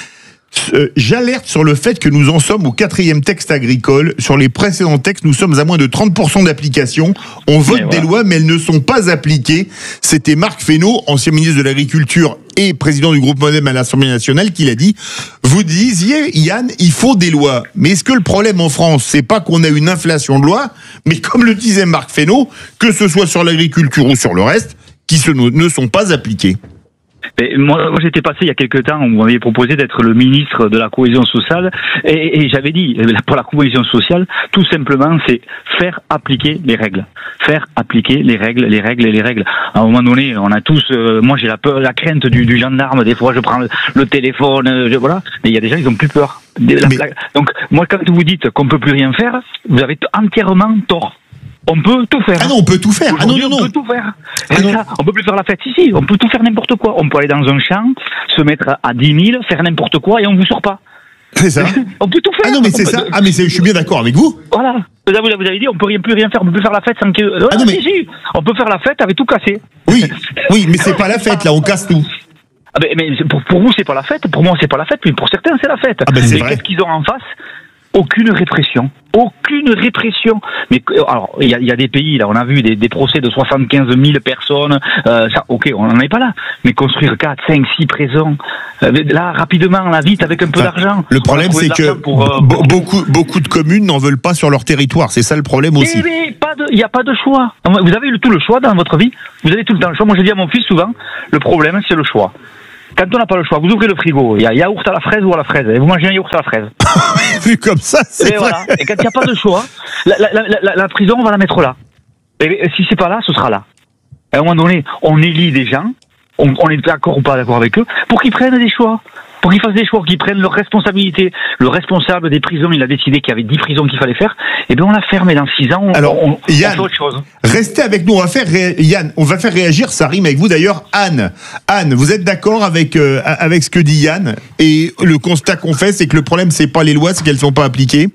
S1: Euh, J'alerte sur le fait que nous en sommes au quatrième texte agricole. Sur les précédents textes, nous sommes à moins de trente pour cent d'application. On vote
S6: Mais
S1: des
S6: voilà.
S1: lois, mais elles ne sont pas appliquées. C'était Marc Fesneau, ancien ministre de l'Agriculture et président du groupe Modem à l'Assemblée nationale, qui l'a dit. Vous disiez, Yann, il faut des lois. Mais est-ce que le problème en France, c'est pas qu'on a une inflation de lois, mais comme le disait Marc Fesneau, que ce soit sur l'agriculture ou sur le reste, qui se, ne sont pas appliquées?
S6: Mais moi, moi, j'étais passé il y a quelques temps, on m'avait proposé d'être le ministre de la cohésion sociale, et, et j'avais dit, pour la cohésion sociale, tout simplement, c'est faire appliquer les règles. Faire appliquer les règles, les règles et les règles. À un moment donné, on a tous, euh, moi j'ai la peur, la crainte du, du gendarme, des fois je prends le, le téléphone, euh, je, voilà, mais il y a des gens, ils ont plus peur. La,
S1: Mais...
S6: la, donc, moi, quand vous dites qu'on peut plus rien faire, vous avez entièrement tort. On peut tout faire.
S1: Ah non, on peut tout faire. Ah non, non, non.
S6: On peut tout faire.
S1: Ah
S6: C'est
S1: non.
S6: ça. On peut plus faire la fête. Si, si, on peut tout faire n'importe quoi. On peut aller dans un champ, se mettre à dix mille, faire n'importe quoi et on vous sort pas.
S1: C'est ça.
S6: On peut tout faire.
S1: Ah non, mais c'est
S6: peut...
S1: ça. Ah, mais je suis bien d'accord avec vous.
S6: Voilà. Là, vous avez dit, on peut rien, plus rien faire, on peut plus faire la fête sans que.
S1: Ah non, mais...
S6: si, si. On peut faire la fête avec tout cassé.
S1: Oui, oui, mais c'est pas la fête, là, on casse tout.
S6: Ah ben, mais pour, pour vous, c'est pas la fête. Pour moi, c'est pas la fête. Mais pour certains, c'est la fête.
S1: Ah ben, c'est
S6: mais
S1: vrai.
S6: Qu'est-ce qu'ils ont en face? Aucune répression. Aucune répression. Mais alors, il y a, y a des pays, là, on a vu des, des procès de soixante-quinze mille personnes. Euh, ça, ok, on n'en est pas là. Mais construire quatre, cinq, six prisons, euh, là, rapidement, là, vite, avec un peu
S1: Enfin,
S6: d'argent.
S1: le problème, c'est que
S6: pour, euh,
S1: be- beaucoup, beaucoup de communes n'en veulent pas sur leur territoire. C'est ça le problème aussi.
S6: Mais, mais pas de, il n'y a pas de choix. Vous avez eu tout le choix dans votre vie. Vous avez tout le temps le choix. Moi, je dis à mon fils souvent, le problème, c'est le choix. Quand on n'a pas le choix, vous ouvrez le frigo, il y a yaourt à la fraise ou à la fraise, et vous mangez un yaourt à la fraise.
S1: Vu comme ça, c'est
S6: et
S1: vrai.
S6: Voilà. Et quand il n'y a pas de choix, la, la, la, la, la prison, on va la mettre là. Et si c'est pas là, ce sera là. Et à un moment donné, on élit des gens, on, on est d'accord ou pas d'accord avec eux, pour qu'ils prennent des choix. Pour qu'ils fassent des choix, qu'ils prennent leurs responsabilités. Le responsable des prisons, il a décidé qu'il y avait dix prisons qu'il fallait faire. Et bien, on l'a fermé dans six ans. On,
S1: Alors,
S6: on,
S1: Yann,
S6: on fait autre chose.
S1: Restez avec nous. On va faire ré... Yann, on va faire réagir. Ça rime avec vous d'ailleurs, Anne. Anne, vous êtes d'accord avec euh, avec ce que dit Yann? Et le constat qu'on fait, c'est que le problème, c'est pas les lois, c'est qu'elles sont pas appliquées.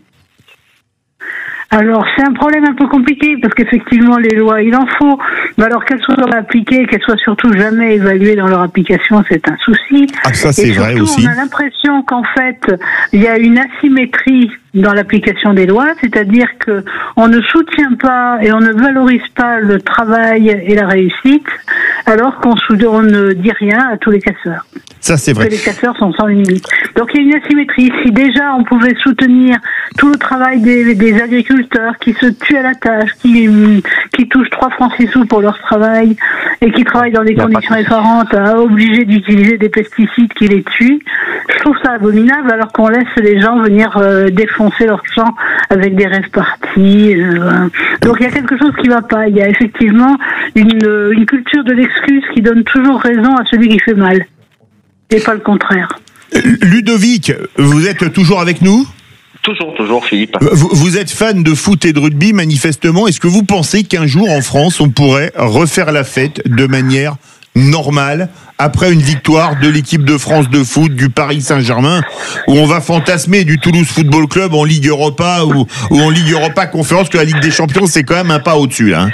S8: Alors, c'est un problème un peu compliqué parce qu'effectivement, les lois, il en faut. Mais alors qu'elles soient appliquées, qu'elles soient surtout jamais évaluées dans leur application, c'est un souci.
S1: Ah, ça, c'est
S8: Et
S1: vrai
S8: surtout,
S1: aussi.
S8: on a l'impression qu'en fait, il y a une asymétrie dans l'application des lois, c'est-à-dire que on ne soutient pas et on ne valorise pas le travail et la réussite, alors qu'on sou- on ne dit rien à tous les casseurs.
S1: Ça, c'est vrai.
S8: Que les casseurs sont sans limite. Donc il y a une asymétrie. Si déjà on pouvait soutenir tout le travail des, des agriculteurs qui se tuent à la tâche, qui, qui touchent trois francs six sous pour leur travail et qui travaillent dans des conditions effarantes, à obligés d'utiliser des pesticides qui les tuent, je trouve ça abominable alors qu'on laisse les gens venir euh, défoncer leur champ avec des rêves partis. Euh, donc il y a quelque chose qui va pas. Il y a effectivement une, une culture de l'excuse qui donne toujours raison à celui qui fait mal. Et pas le contraire.
S1: Ludovic, vous êtes toujours avec nous?
S2: Toujours, toujours, Philippe.
S1: Vous, vous êtes fan de foot et de rugby, manifestement. Est-ce que vous pensez qu'un jour, en France, on pourrait refaire la fête de manière normale après une victoire de l'équipe de France de foot du Paris Saint-Germain, où on va fantasmer du Toulouse Football Club en Ligue Europa ou, ou en Ligue Europa Conférence, que la Ligue des Champions, c'est quand même un pas au-dessus, là, hein.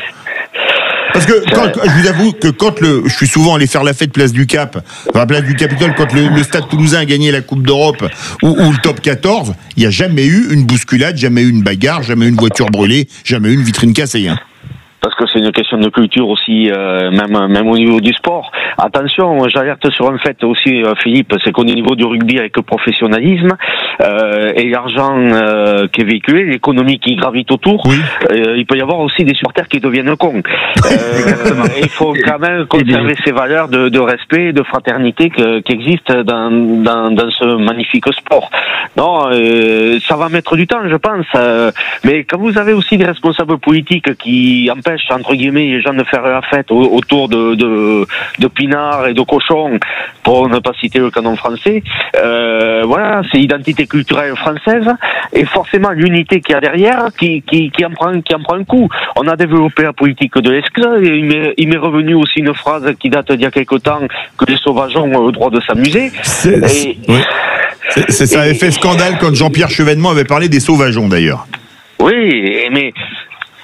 S1: Parce que quand, je vous avoue que quand le, je suis souvent allé faire la fête place du Cap, enfin place du Capitole, quand le, le Stade Toulousain a gagné la Coupe d'Europe ou, ou le Top quatorze, il n'y a jamais eu une bousculade, jamais eu une bagarre, jamais eu une voiture brûlée, jamais eu une vitrine cassée, hein.
S2: Parce que c'est une question de culture aussi, euh, même même au niveau du sport. Attention, j'alerte sur un fait aussi, euh, Philippe, c'est qu'on est au niveau du rugby avec le professionnalisme euh, et l'argent euh, qui est véhiculé, l'économie qui gravite autour.
S1: Oui.
S2: Euh, il peut y avoir aussi des supporters qui deviennent cons. Euh, il faut quand même conserver ces valeurs de, de respect et de fraternité que, qui existent dans, dans, dans ce magnifique sport. Non, euh, ça va mettre du temps, je pense. Euh, mais quand vous avez aussi des responsables politiques qui empêchent entre guillemets les gens de faire la fête au, autour de, de, de pinards et de cochons, pour ne pas citer le canon français, euh, voilà, c'est l'identité culturelle française et forcément l'unité qu'il y a derrière qui, qui, qui, en prend, qui en prend un coup. On a développé la politique de l'esclave et il m'est, il m'est revenu aussi une phrase qui date d'il y a quelque temps, que les sauvageons ont le droit de s'amuser.
S1: C'est,
S2: et,
S1: oui. c'est, c'est, ça avait fait scandale quand Jean-Pierre Chevènement avait parlé des sauvageons, d'ailleurs.
S2: Oui, mais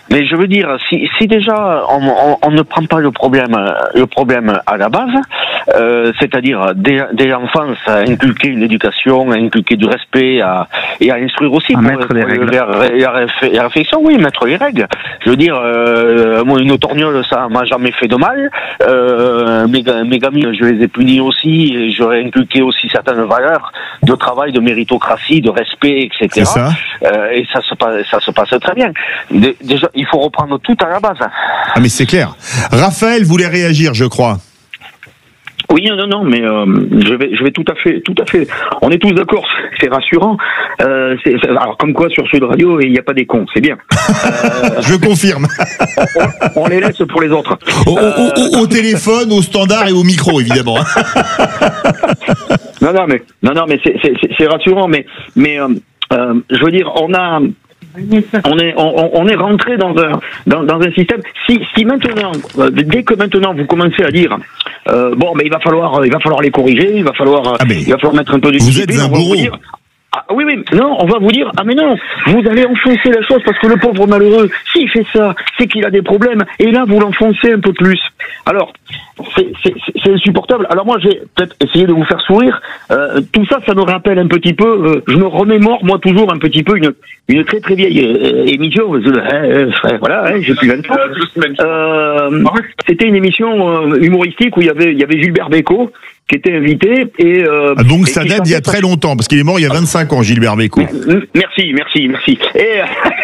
S2: mais je veux dire, si, si déjà on, on, on ne prend pas le problème, le problème à la base, euh, c'est-à-dire dès, dès l'enfance à inculquer une éducation, à inculquer du respect, à, et à instruire aussi
S6: à
S2: pour,
S6: mettre les
S2: pour
S6: règles,
S2: la, la réflexion, oui, mettre les règles. Je veux dire, euh, moi une torgnole, ça m'a jamais fait de mal. Euh, mes, mes gamins, je les ai punis aussi, et j'aurais inculqué aussi certaines valeurs de travail, de méritocratie, de respect, et cetera.
S1: C'est ça.
S2: Euh, et ça se passe, ça se passe très bien. Déjà, il faut reprendre tout à la base.
S1: Ah mais c'est clair. Raphaël voulait réagir, je crois.
S5: Oui, non, non, mais euh, je vais, je vais tout à fait, tout à fait. On est tous d'accord, c'est rassurant. Euh, c'est, c'est, alors comme quoi sur Sud Radio, il n'y a pas des cons, c'est bien. Euh,
S1: je confirme.
S5: On, on les laisse pour les autres.
S1: Au, au, au, au téléphone, au standard et au micro, évidemment.
S5: non, non, mais non, non, mais c'est, c'est, c'est rassurant, mais, mais euh, euh, je veux dire, on a. On est, on, on est rentré dans un, dans, dans un système. Si, si maintenant, euh, dès que maintenant vous commencez à dire, euh, bon, mais il va falloir, il va falloir les corriger, il va falloir,
S1: ah
S5: il va falloir mettre un peu de
S1: discipline. Vous êtes un bourreau.
S5: Ah, oui, oui, non, on va vous dire, ah mais non, vous allez enfoncer la chose parce que le pauvre malheureux, s'il fait ça, c'est qu'il a des problèmes, et là vous l'enfoncez un peu plus. Alors, c'est, c'est, c'est insupportable. Alors moi, j'ai peut-être essayé de vous faire sourire. Euh, tout ça, ça me rappelle un petit peu, euh, je me remémore moi toujours un petit peu une, une très très vieille euh, émission. Euh, euh, voilà, hein, j'ai plus vingt ans. Euh, c'était une émission euh, humoristique où il y avait, il y avait Gilbert Bécaud qui était invité et euh,
S1: ah donc
S5: et
S1: ça date d'il y a très longtemps parce qu'il est mort il y a vingt-cinq ans, Gilbert Bécaud.
S5: Merci, merci, merci. Et,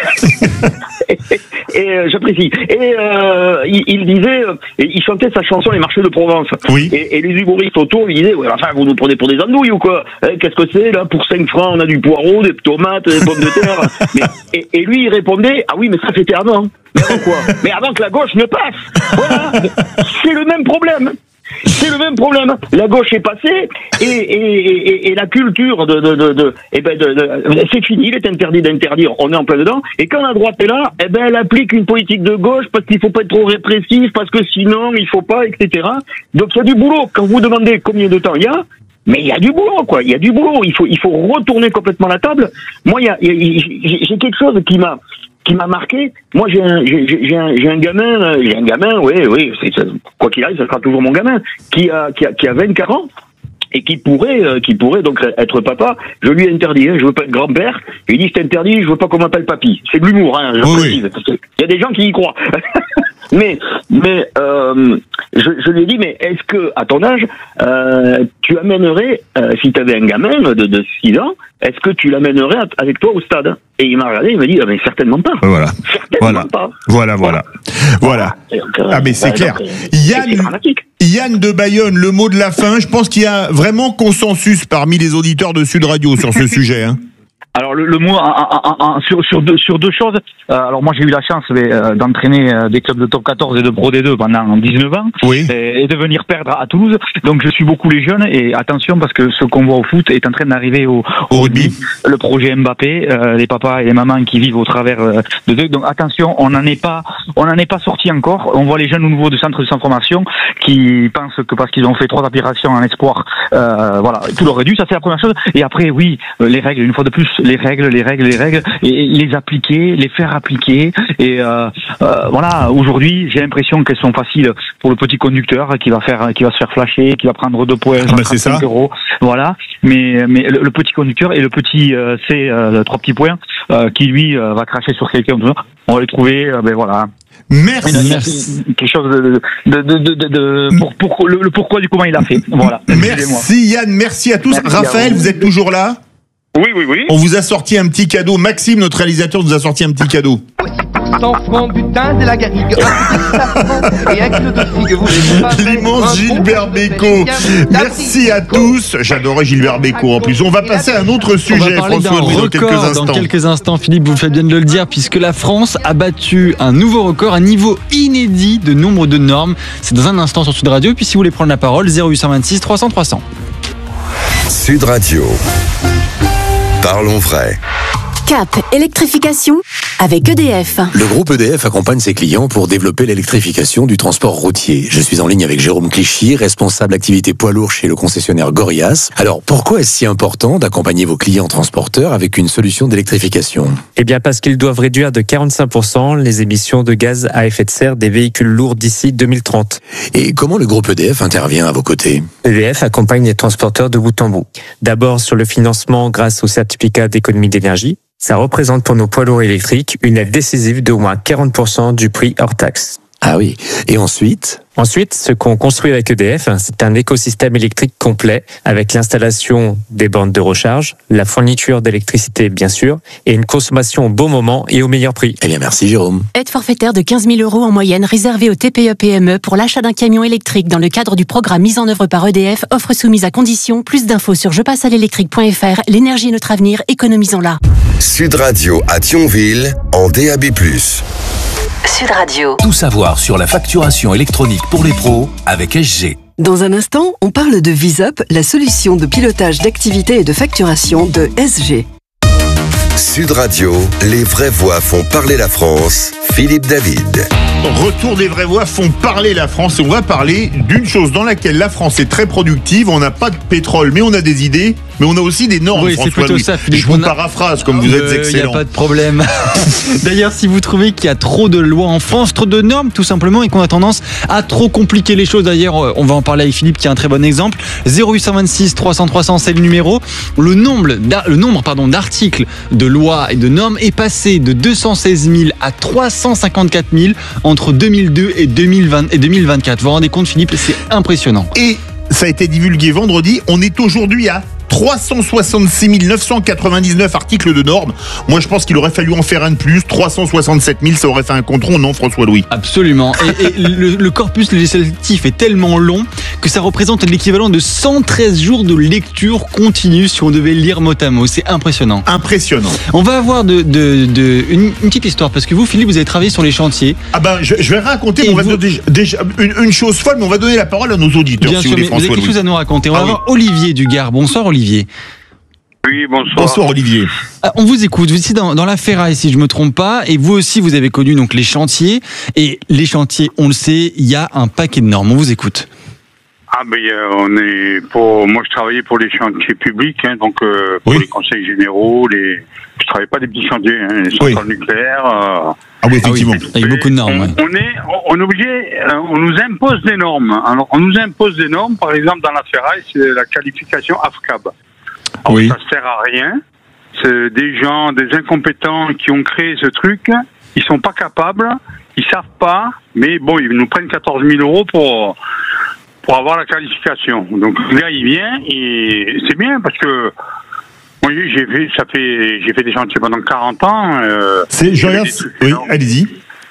S5: et, et euh, j'apprécie. Et euh, il, il disait, euh, il chantait sa chanson Les Marchés de Provence.
S1: Oui.
S5: Et, et les humoristes autour lui disaient, ouais, enfin vous nous prenez pour des andouilles ou quoi? Eh, qu'est-ce que c'est là? Pour cinq francs on a du poireau, des tomates, des pommes de terre. mais, et, et lui il répondait, ah oui mais ça c'était avant. Mais avant quoi? Mais avant que la gauche ne passe. Voilà. C'est le même problème. C'est le même problème. La gauche est passée et, et, et, et la culture de, de, de, de, eh ben de, de c'est fini. Il est interdit d'interdire. On est en plein dedans. Et quand la droite est là, eh ben elle applique une politique de gauche parce qu'il faut pas être trop répressif, parce que sinon il faut pas, et cetera. Donc il y a du boulot. Quand vous demandez combien de temps il y a, mais il y a du boulot, quoi. Il y a du boulot. Il faut, il faut retourner complètement la table. Moi, il y a, j'ai, j'ai quelque chose qui m'a. qui m'a marqué. Moi, j'ai un, j'ai, j'ai un, j'ai un gamin, j'ai un gamin, oui, oui, c'est, c'est, quoi qu'il arrive, ça sera toujours mon gamin, qui a, qui a, qui a vingt-quatre ans, et qui pourrait, euh, qui pourrait donc être papa. Je lui ai interdit, hein, je veux pas être grand-père. Il dit, c'est interdit, je veux pas qu'on m'appelle papy. C'est de l'humour, hein, je
S1: oui,
S5: précise. Oui. Il y a des gens qui y croient. mais, mais, euh, je, je lui ai dit, mais est-ce que, à ton âge, euh, tu amènerais, euh, si tu avais un gamin de, de six ans, est-ce que tu l'amènerais avec toi au stade? Et il m'a regardé, il m'a dit, ah, mais certainement pas.
S1: Voilà.
S5: Certainement
S1: voilà.
S5: pas.
S1: Voilà, voilà. Voilà. voilà. Ah, mais c'est bah, clair. Donc, Yann, Yann de Bayonne, le mot de la fin. Je pense qu'il y a vraiment consensus parmi les auditeurs de Sud Radio sur ce sujet, hein.
S6: Alors le, le mot en, en, en, sur, sur, deux, sur deux choses. Euh, alors moi j'ai eu la chance euh, d'entraîner euh, des clubs de top quatorze et de Pro D deux pendant dix-neuf ans,
S1: oui.
S6: et, et de venir perdre à Toulouse. Donc je suis beaucoup les jeunes et attention parce que ce qu'on voit au foot est en train d'arriver au, au rugby. Le projet Mbappé, euh, les papas et les mamans qui vivent au travers euh, de deux. Donc attention, on n'en est pas, on n'en est pas sorti encore. On voit les jeunes au niveau de centre de formation qui pensent que parce qu'ils ont fait trois opérations en espoir, euh, voilà, tout leur est dû. Ça c'est la première chose. Et après oui, les règles une fois de plus. Les règles, les règles, les règles, et les appliquer, les faire appliquer. Et euh, euh, voilà, aujourd'hui, j'ai l'impression qu'elles sont faciles pour le petit conducteur qui va faire, qui va se faire flasher, qui va prendre deux points,
S1: ah bah c'est ça.
S6: euros. Voilà. Mais mais le, le petit conducteur et le petit euh, C, euh, trois petits points, euh, qui lui euh, va cracher sur quelqu'un, on va les trouver. Euh, ben voilà.
S1: Merci.
S6: Merci. Quelque chose de, de, de, de, de, de pour, pour le, le pourquoi du comment il a fait. Voilà.
S1: Merci Yann, merci à tous. Merci Raphaël, à vous. vous êtes toujours là?
S5: Oui, oui, oui.
S1: On vous a sorti un petit cadeau. Maxime, notre réalisateur, nous a sorti un petit cadeau.
S3: cent francs, butin, de la garrigue, et un kilo de figue.
S1: L'immense Gilbert Bécaud. Merci à tous. J'adorais Gilbert Bécaud en plus. On va passer à un autre sujet, François Louis, dans quelques instants.
S16: Dans quelques instants, Philippe, vous faites bien de le dire, puisque la France a battu un nouveau record, un niveau inédit de nombre de normes. C'est dans un instant sur Sud Radio. Et puis si vous voulez prendre la parole, zéro huit cent vingt-six trois cents trois cents.
S4: Sud Radio. Parlons vrai.
S19: Cap électrification. avec E D F.
S21: Le groupe E D F accompagne ses clients pour développer l'électrification du transport routier. Je suis en ligne avec Jérôme Clichy, responsable activité poids lourd chez le concessionnaire Gorias. Alors, pourquoi est-ce si important d'accompagner vos clients transporteurs avec une solution d'électrification ?
S10: Eh bien, parce qu'ils doivent réduire de quarante-cinq pour cent les émissions de gaz à effet de serre des véhicules lourds d'ici deux mille trente.
S21: Et comment le groupe E D F intervient à vos côtés ?
S10: E D F accompagne les transporteurs de bout en bout. D'abord sur le financement grâce au certificat d'économie d'énergie. Ça représente pour nos poids lourds électriques une aide décisive d'au moins quarante pour cent du prix hors taxe.
S21: Ah oui. Et ensuite ?
S10: Ensuite, ce qu'on construit avec E D F, c'est un écosystème électrique complet avec l'installation des bornes de recharge, la fourniture d'électricité bien sûr, et une consommation au bon moment et au meilleur prix.
S21: Eh bien, merci Jérôme.
S19: Aide forfaitaire de quinze mille euros en moyenne réservée aux T P E P M E pour l'achat d'un camion électrique dans le cadre du programme mis en œuvre par E D F. Offre soumise à condition. Plus d'infos sur je passe à l'électrique point F R. L'énergie est notre avenir, économisons-la.
S4: Sud Radio à Thionville en D A B plus.
S19: Sud Radio.
S9: Tout savoir sur la facturation électronique pour les pros avec S G.
S24: Dans un instant, on parle de VisUp, la solution de pilotage d'activité et de facturation de S G.
S4: Sud Radio, les vraies voix font parler la France. Philippe David.
S1: Retour des vraies voix font parler la France. Et on va parler d'une chose dans laquelle la France est très productive. On n'a pas de pétrole, mais on a des idées. Mais on a aussi des normes,
S16: oui, c'est plutôt
S1: Louis.
S16: ça, Philippe.
S1: Je vous
S16: on a...
S1: paraphrase, comme vous
S16: euh,
S1: êtes excellent.
S16: Il n'y a pas de problème. D'ailleurs, si vous trouvez qu'il y a trop de lois en France, trop de normes, tout simplement, et qu'on a tendance à trop compliquer les choses, d'ailleurs, on va en parler avec Philippe, qui est un très bon exemple. zéro huit deux six trois cents trois cents, c'est le numéro. Le nombre, le nombre pardon, d'articles, de lois et de normes est passé de deux cent seize mille à trois cent cinquante-quatre mille entre deux mille deux et deux mille vingt et deux mille vingt-quatre. Vous vous rendez compte, Philippe, c'est impressionnant.
S1: Et ça a été divulgué vendredi. On est aujourd'hui à trois cent soixante-six mille neuf cent quatre-vingt-dix-neuf articles de normes. Moi, je pense qu'il aurait fallu en faire un de plus. trois cent soixante-sept mille, ça aurait fait un compte rond, non, François-Louis ?
S16: Absolument. Et, et le, le corpus législatif est tellement long que ça représente l'équivalent de cent treize jours de lecture continue si on devait lire mot à mot. C'est impressionnant.
S1: Impressionnant.
S16: On va avoir de, de, de, une, une petite histoire, parce que vous, Philippe, vous avez travaillé sur les chantiers.
S1: Ah ben, je, je vais raconter, on va vous... donner déjà une, une chose folle, mais on va donner la parole à nos auditeurs.
S16: Bien
S1: si
S16: sûr,
S1: vous,
S16: mais vous avez quelque chose à nous raconter. On ah va oui. avoir Olivier du Gard. Bonsoir, Olivier.
S2: Oui, bonsoir.
S1: Bonsoir Olivier.
S16: Ah, on vous écoute, vous étiez dans, dans la ferraille si je me trompe pas, et vous aussi vous avez connu donc les chantiers, et les chantiers, on le sait, il y a un paquet de normes, on vous écoute.
S2: Ah ben euh, on est pour moi je travaillais pour les chantiers publics, hein, donc euh, pour oui. les conseils généraux, les je travaillais pas des petits chantiers, hein, les centrales oui. nucléaires. Euh...
S1: Ah oui, effectivement.
S16: Ah oui, avec beaucoup de normes.
S2: On,
S16: ouais.
S2: on est on est obligé, on nous impose des normes. Alors, on nous impose des normes, par exemple dans la ferraille, c'est la qualification A F C A B. Alors, oui. Ça sert à rien. C'est des gens, des incompétents qui ont créé ce truc. Ils sont pas capables, ils savent pas, mais bon, ils nous prennent quatorze mille euros pour pour avoir la qualification. Donc le gars, il vient et c'est bien parce que moi j'ai fait, ça fait, j'ai fait des chantiers pendant quarante ans. Euh,
S1: c'est, je regarde. Oui, allez-y.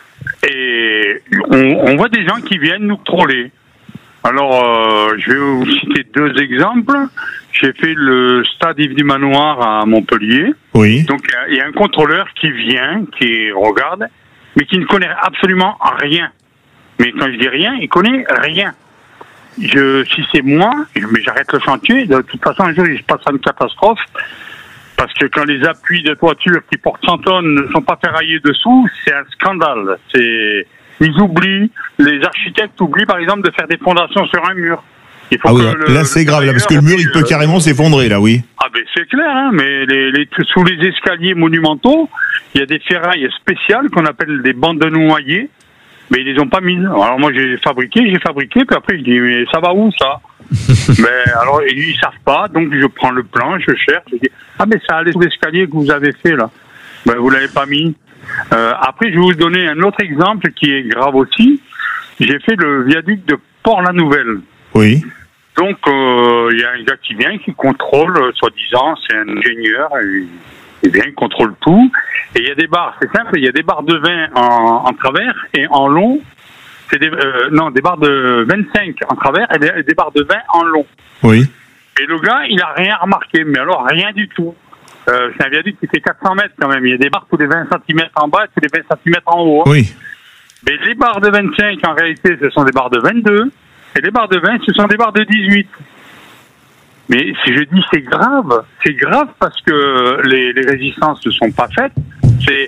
S2: Et on, on voit des gens qui viennent nous troller. Alors, euh, je vais vous citer deux exemples. J'ai fait le stade Yves du Manoir à Montpellier.
S1: Oui.
S2: Donc, il y a un contrôleur qui vient, qui regarde, mais qui ne connaît absolument rien. Mais quand je dis rien, il connaît rien. Je, si c'est moi, mais j'arrête le chantier. De toute façon, un jour, il se passe une catastrophe. Parce que quand les appuis de toiture qui portent cent tonnes ne sont pas ferraillés dessous, c'est un scandale. C'est... Ils oublient, les architectes oublient par exemple de faire des fondations sur un mur.
S1: Il faut ah oui, le, là c'est grave, là, parce que le mur il peut carrément s'effondrer là, oui.
S2: Ah ben c'est clair, hein, mais les, les, sous les escaliers monumentaux, il y a des ferrailles spéciales qu'on appelle des bandes de noyer, mais ils les ont pas mises. Alors moi j'ai fabriqué, j'ai fabriqué, puis après je dis mais ça va où ça? Mais alors ils savent pas, donc je prends le plan, je cherche, je dis ah mais ça allait sous l'escalier que vous avez fait là, ben vous l'avez pas mis. Euh, après, je vais vous donner un autre exemple qui est grave aussi. J'ai fait le viaduc de Port-la-Nouvelle.
S1: Oui.
S2: Donc, il euh, y a un gars qui vient, qui contrôle, soi-disant, c'est un ingénieur, et, et bien, il contrôle tout. Et il y a des barres, c'est simple, il y a des barres de vin en, en travers et en long. C'est des, euh, non, des barres de vingt-cinq en travers et des, des barres de vingt en long.
S1: Oui.
S2: Et le gars, il a rien remarqué, mais alors rien du tout. Euh, c'est un viaduc qui fait quatre cents mètres quand même. Il y a des barres tous les vingt centimètres en bas et tous les vingt centimètres en haut. Hein.
S1: Oui.
S2: Mais les barres de vingt-cinq, en réalité, ce sont des barres de vingt-deux. Et les barres de vingt, ce sont des barres de dix-huit. Mais si je dis c'est grave, c'est grave parce que les, les résistances ne sont pas faites. C'est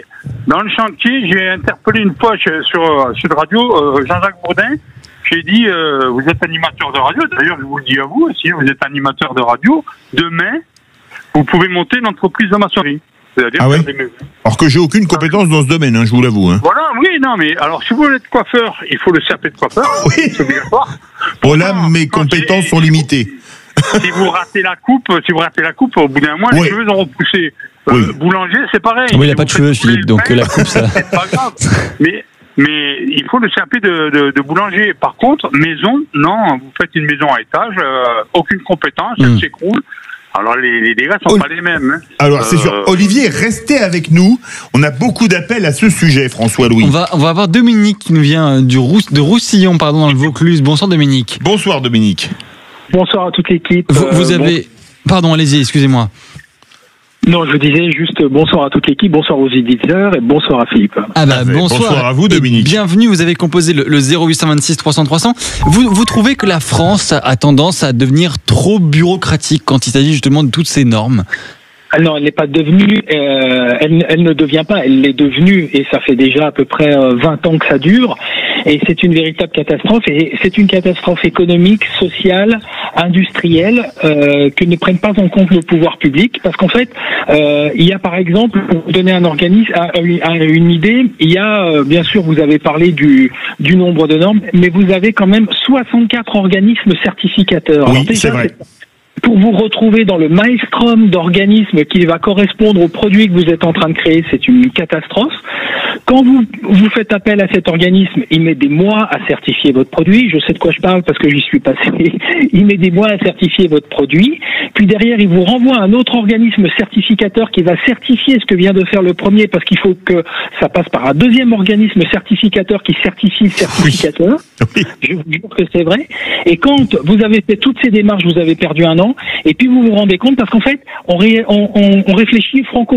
S11: dans le chantier, j'ai interpellé une fois sur, sur Sud Radio euh, Jean-Jacques Bourdin. J'ai dit, euh, vous êtes animateur de radio. D'ailleurs, je vous le dis à vous aussi, vous êtes animateur de radio. Demain, vous pouvez monter une entreprise de maçonnerie. C'est-à-dire
S1: ah ouais.
S11: des maisons.
S1: Alors que j'ai aucune compétence dans ce domaine, hein, je vous l'avoue. Hein.
S11: Voilà, oui, non, mais alors si vous voulez être coiffeur, il faut le C A P de coiffeur.
S1: Oui.
S11: C'est obligatoire.
S1: Bon, là, mes compétences sont limitées.
S11: Si vous ratez la coupe, si vous ratez la coupe, au bout d'un mois,
S1: oui.
S11: les cheveux ont repoussé. Euh,
S1: oui.
S11: Boulanger, c'est pareil.
S16: Oui, il n'a pas de cheveux, Philippe, donc la coupe, ça.
S11: C'est pas grave. Mais, mais il faut le C A P de, de, de boulanger. Par contre, maison, non, vous faites une maison à étage, euh, aucune compétence, elle mmh. s'écroule. Alors les, les dégâts sont Oli- pas les mêmes. Hein.
S1: Alors c'est euh... sûr. Olivier, restez avec nous. On a beaucoup d'appels à ce sujet, François-Louis.
S16: On va, on va avoir Dominique qui nous vient du Rouss, de Roussillon, pardon, dans le Vaucluse. Bonsoir Dominique.
S1: Bonsoir Dominique.
S14: Bonsoir à toute l'équipe.
S16: Vous, vous
S14: euh,
S16: avez... Bon... Pardon, allez-y, excusez-moi.
S14: Non, je vous disais juste bonsoir à toute l'équipe, bonsoir aux éditeurs et bonsoir à Philippe.
S16: Ah bah bonsoir,
S1: bonsoir à vous Dominique.
S16: Bienvenue, vous avez composé le, le zéro huit cent vingt-six trois cents trois cents. Vous, vous trouvez que la France a tendance à devenir trop bureaucratique quand il s'agit justement de toutes ces normes ?
S14: Ah non, elle n'est pas devenue, euh, elle, elle ne devient pas, elle l'est devenue et ça fait déjà à peu près vingt ans que ça dure et c'est une véritable catastrophe et c'est une catastrophe économique, sociale, industrielle euh, que ne prennent pas en compte le pouvoir public parce qu'en fait, euh, il y a par exemple, pour vous donner un organisme, une idée, il y a euh, bien sûr, vous avez parlé du, du nombre de normes, mais vous avez quand même soixante-quatre organismes certificateurs.
S1: Oui,
S14: Alors déjà,
S1: c'est vrai.
S14: C'est pour vous retrouver dans le maelstrom d'organismes qui va correspondre au produit que vous êtes en train de créer, c'est une catastrophe. Quand vous, vous faites appel à cet organisme, il met des mois à certifier votre produit. Je sais de quoi je parle parce que j'y suis passé. Il met des mois à certifier votre produit. Puis derrière, il vous renvoie à un autre organisme certificateur qui va certifier ce que vient de faire le premier parce qu'il faut que ça passe par un deuxième organisme certificateur qui certifie le certificateur.
S1: Oui.
S14: Je vous jure que c'est vrai. Et quand vous avez fait toutes ces démarches, vous avez perdu un an. Et puis vous vous rendez compte parce qu'en fait, on, ré, on, on, on réfléchit franco